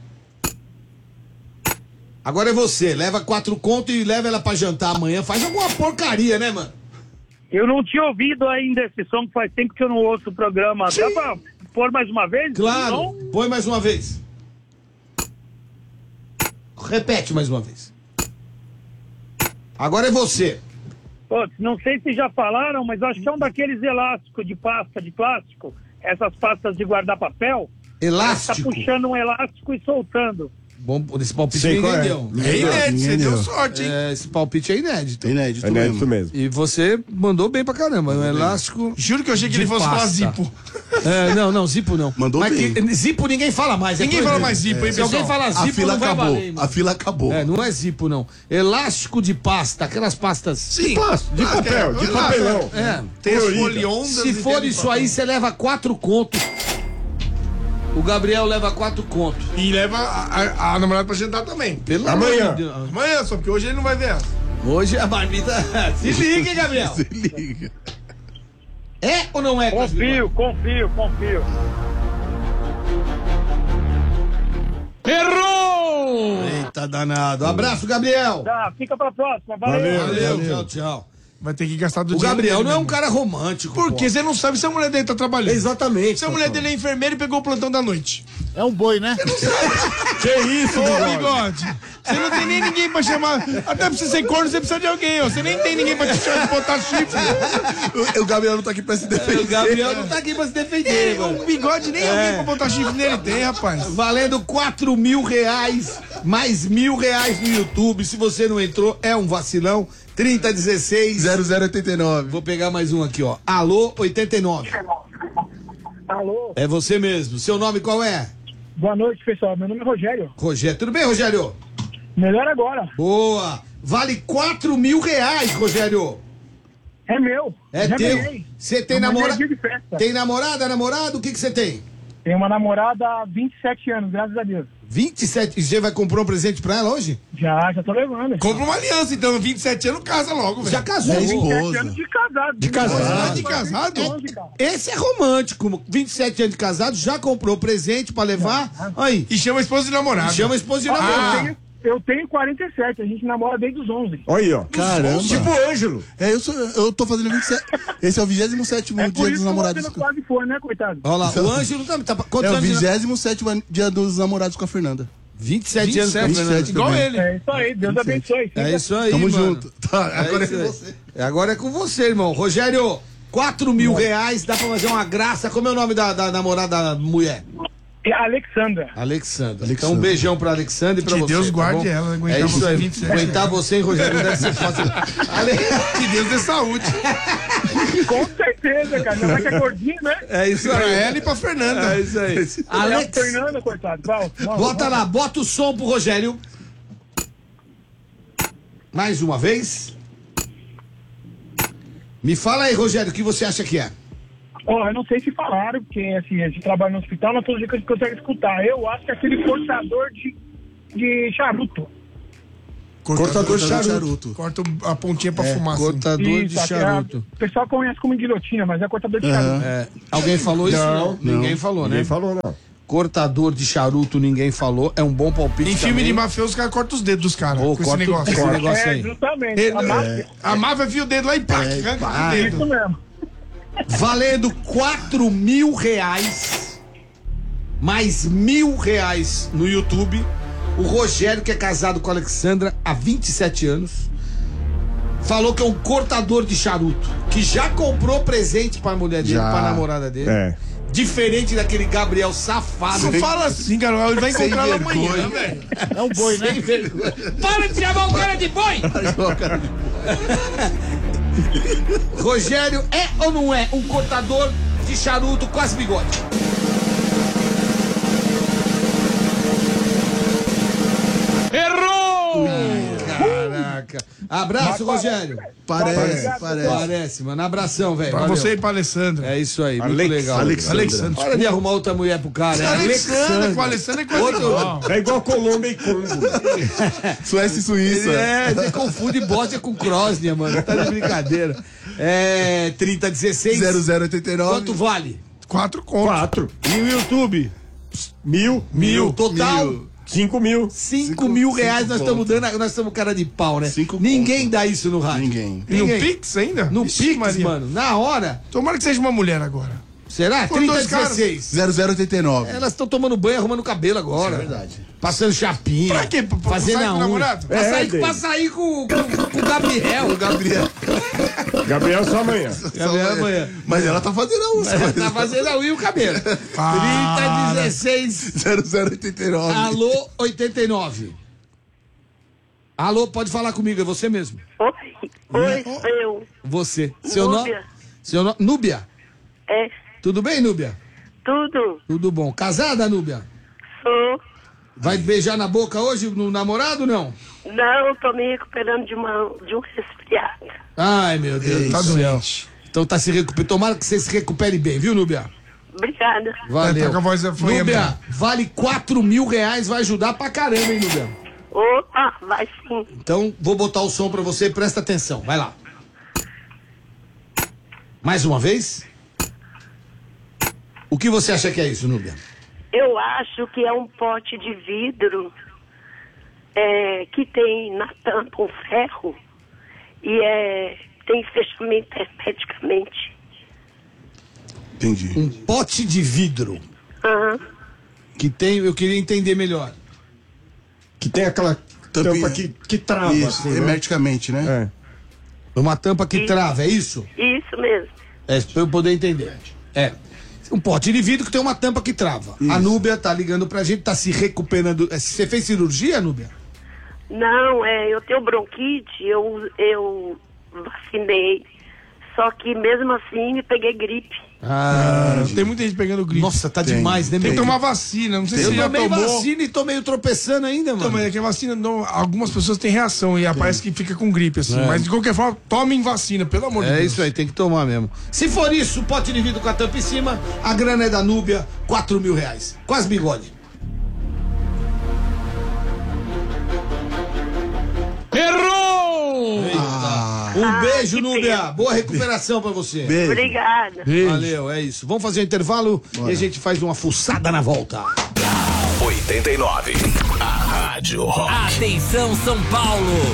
Agora é você, leva 4 contos e leva ela pra jantar amanhã. Faz alguma porcaria, né, mano? Eu não tinha ouvido ainda esse som, que faz tempo que eu não ouço o programa. Dá pra pôr mais uma vez? Claro, Não? põe mais uma vez. Repete mais uma vez. Agora é você. Pô, não sei se já falaram, mas acho que é um daqueles elásticos de pasta de plástico. Essas pastas de guardar papel. Tá Elástico. puxando um elástico e soltando. Bom, esse palpite Sei ninguém qual é. deu. É inédito, você Ninguém deu deu. sorte, hein? Esse palpite é inédito. É inédito, É inédito mesmo. E você mandou bem pra caramba. Um elástico. Juro que eu achei que de ele fosse falar pasta. Zipo. Não, Zipo não. Mandou Mas bem. Zipo ninguém fala mais. Ninguém fala mais Zipo, hein, Se alguém pessoal? falar A Zipo, fila não vai acabou. valer, irmão. A fila acabou. Não é Zipo, não. Elástico de pasta, aquelas pastas. Sim. De papel, de papelão. Tem as Colorida. foliondas. Se e for tem isso aí, você leva 4 contos. O Gabriel leva 4 contos. E leva a namorada pra jantar também. Pelo Amanhã. amor de Deus. Amanhã, só porque hoje ele não vai ver ela. Hoje a marmita. Se liga, hein, Gabriel? Se liga. É ou não é, Confio. Errou! Eita danado. Abraço, Gabriel. Tá, fica pra próxima. Valeu. Valeu, tchau, tchau. Vai ter que gastar do O dinheiro Gabriel dele não é um mesmo. cara romântico. Porque pô. você não sabe se a mulher dele tá trabalhando. Exatamente. Se a mulher dele é enfermeira e pegou o plantão da noite. É um boi, né? Que isso, Ô, bigode? bigode, você não tem nem ninguém pra chamar. Até pra você ser corno, você precisa de alguém, ó. Você nem tem ninguém pra te chamar de botar chifre. O Gabriel não tá aqui pra se defender. O Gabriel não tá aqui pra se defender, mano. O bigode nem alguém pra botar chifre nele tem, rapaz. Valendo R$4.000, mais R$1.000 no YouTube. Se você não entrou, é um vacilão. 3016 0089. Vou pegar mais um aqui, ó. Alô, 89. Alô, É você mesmo. Seu nome qual é? boa noite, pessoal. Meu nome é Rogério. Rogério. Tudo bem, Rogério? Melhor agora. Boa. Vale R$4.000, Rogério. É meu. É Já teu. ganhei. Você tem Amanhã é namorada? dia de festa. Tem namorada, namorado? O que você tem? Tenho uma namorada há 27 anos, graças a Deus. 27. E você vai comprar um presente pra ela hoje? Já tô levando. Compra uma aliança, então. 27 anos, casa logo, velho. Já casou. 27 anos de casado. De casado. De casado? Esse é romântico. 27 anos de casado, já comprou presente pra levar. Aí. E chama a esposa de namorado. Chama a esposa de namorado. Eu tenho 47, a gente namora desde os 11. Olha aí, ó. Caramba. Tipo o Ângelo. Eu tô fazendo 27. Esse é o 27º É dia por dos isso que namorados. você quase foi, né, coitado? Olha lá, o Ângelo tá quantos É o anos? 27º dia dos namorados com a Fernanda. 27 anos. 27 Igual também. ele. É isso aí, Deus abençoe. É isso aí, Tamo mano. junto. Tá, agora é isso com aí. você. Agora é com você, irmão. Rogério, R$4.000, dá pra fazer uma graça. Como é o nome da namorada da mulher? É Alexandra. Alexandra. Então um beijão pra Alexandra e pra Que você. Deus tá guarde bom? ela, aguentar É isso você aí. 27 Aguentar você, hein, Rogério? Não deve ser fácil. Que Deus dê saúde. Com certeza, cara. Já vai que é gordinho, né? É isso Pra aí. ela e pra Fernanda. É isso aí. É a Alex, Fernanda, coitado. bota lá, bota o som pro Rogério. Mais uma vez. Me fala aí, Rogério, o que você acha que é? Ó, eu não sei se falaram, porque assim, a gente trabalha no hospital, não é todo dia que a gente consegue escutar. Eu acho que é aquele cortador de charuto. Cortador de charuto. Corta a pontinha pra fumar. assim. Cortador de Isso, charuto. O pessoal conhece como guilhotina, mas é cortador de charuto. É, alguém falou isso? Não, Ninguém falou, né? Ninguém falou, não. Cortador de charuto, ninguém falou. É um bom palpite Em filme também. de mafioso, os caras cortam os dedos dos caras. Ô, Com esse corta negócio. esse negócio É, aí. justamente. Ele- A máfia, A máfia enfia o dedo lá e pá, arranca o isso dedo. mesmo. Valendo R$4.000, mais R$1.000 no YouTube. O Rogério, que é casado com a Alexandra há 27 anos, falou que é um cortador de charuto, que já comprou presente pra mulher dele, Já. pra namorada dele. É. Diferente daquele Gabriel safado. Não fala assim, cara. Ele vai Sem encontrar ela vergonha. amanhã, velho. É um boi, né? Sem vergonha. Para de chamar o cara de boi! Rogério é ou não é um cortador de charuto com as bigodes? Errou! Caraca. Abraço, Rogério. Parece, mano. Abração, velho. Pra Valeu. você e pra Alessandra. É isso aí, muito Alex- legal. Alexandra. Para de arrumar outra mulher pro cara. É Alexandra, com a Alessandra é quase igual. É igual Colômbia e Congo. Suécia e Suíça. Você confunde Bósnia com Crosnia, mano. Tá de brincadeira. É 3016. 0089. Quanto vale? 4 contos. 4. E o YouTube? 1.000. Total. 5.000. R$5.000 nós estamos dando, nós estamos cara de pau, né? 5 Ninguém conto. dá isso no rádio. Ninguém. E no Pix ainda? No Ixi, Pix, Maria. mano. Na hora. Tomara que seja uma mulher agora. Será? Foram dois 3016. 0089. Elas estão tomando banho, arrumando cabelo agora. Isso é verdade. Passando chapinha. Pra quê? Pra fazendo sair com o a unha. namorado? Pra sair com o Gabriel. O Gabriel. Gabriel só amanhã. Gabriel amanhã. Mas ela tá fazendo a unha. Tá fazendo a unha e o cabelo. 3016. 0089. Alô, 89. Alô, pode falar comigo, é você mesmo. Oi, eu. Você. Núbia. Seu nome? Núbia. É, Tudo bem, Núbia? tudo. Tudo bom. Casada, Núbia? Sou. Vai beijar na boca hoje no namorado, não? Não, tô me recuperando de um resfriado. Ai, meu Deus. Tá doente. Então tá se recuperando. Tomara que você se recupere bem, viu, Núbia? Obrigada. Valeu. Tá com a voz foi Núbia, vale R$4.000, vai ajudar pra caramba, hein, Núbia? Opa, vai sim. Então, vou botar o som pra você, presta atenção. Vai lá. Mais uma vez. O que você acha que é isso, Núbia? Eu acho que é um pote de vidro que tem na tampa um ferro e tem fechamento hermeticamente. Entendi. Um pote de vidro. Aham. Que tem, eu queria entender melhor. Que tem aquela tampa que trava. Isso, assim, né? hermeticamente, né? Uma tampa que trava, é isso? Isso mesmo. É, pra eu poder entender. É. Um pote de vidro que tem uma tampa que trava. Isso. A Núbia tá ligando pra gente, tá se recuperando. Você fez cirurgia, Núbia? Não, eu tenho bronquite, eu vacinei. Só que mesmo assim me peguei gripe. Tem muita gente pegando gripe. Nossa, tá demais, né, Tem meu? que tomar vacina. Não sei se Eu você já tomei tomou. vacina e tô meio tropeçando ainda, mano. Então, mas é que a vacina, algumas pessoas têm reação e parece que fica com gripe, assim. É. Mas de qualquer forma, tomem vacina, pelo amor de Deus. É isso aí, tem que tomar mesmo. Se for isso, pote de vidro com a tampa em cima, a grana é da Núbia, R$4.000. Quase bigode. Errou! Um beijo, que Núbia. pena. Boa recuperação pra você. Beijo. Obrigada. Valeu, é isso. Vamos fazer um intervalo e a gente faz uma fuçada na volta. 89. A Rádio Rock. Atenção, São Paulo!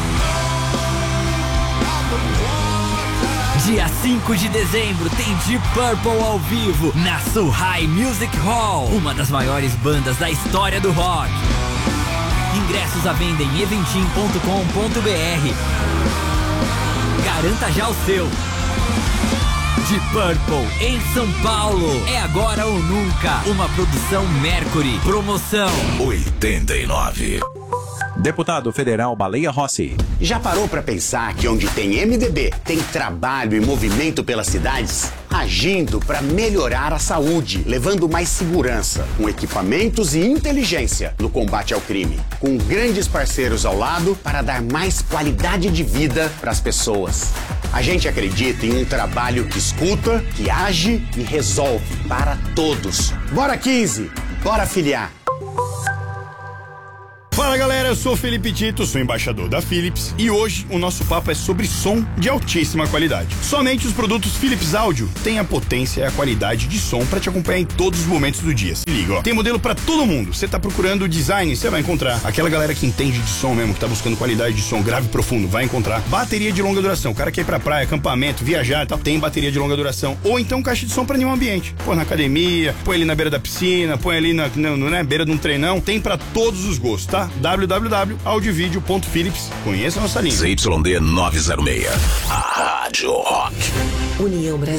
Dia 5 de dezembro tem Deep Purple ao vivo na Suhai Music Hall, uma das maiores bandas da história do rock. Ingressos à venda em eventim.com.br. Garanta já o seu. Deep Purple em São Paulo. É agora ou nunca. Uma produção Mercury. Promoção 89. Deputado Federal Baleia Rossi. Já parou pra pensar que onde tem MDB, tem trabalho e movimento pelas cidades? Agindo para melhorar a saúde, levando mais segurança, com equipamentos e inteligência no combate ao crime. Com grandes parceiros ao lado para dar mais qualidade de vida para as pessoas. A gente acredita em um trabalho que escuta, que age e resolve para todos. Bora 15, bora filiar. Fala galera, eu sou o Felipe Tito, sou embaixador da Philips e hoje o nosso papo é sobre som de altíssima qualidade. Somente os produtos Philips Audio têm a potência e a qualidade de som para te acompanhar em todos os momentos do dia. Se liga, ó. Tem modelo para todo mundo. Você tá procurando design, você vai encontrar. Aquela galera que entende de som mesmo, que tá buscando qualidade de som grave e profundo, vai encontrar. Bateria de longa duração. O cara quer ir pra praia, acampamento, viajar e tal, tem bateria de longa duração. Ou então caixa de som para nenhum ambiente. Põe na academia, põe ali na beira da piscina, põe ali na beira de um treinão. Tem para todos os gostos, tá? www.audiovideo.philips. Conheça a nossa linha. ZYD 906. A Rádio Rock. União Brasil.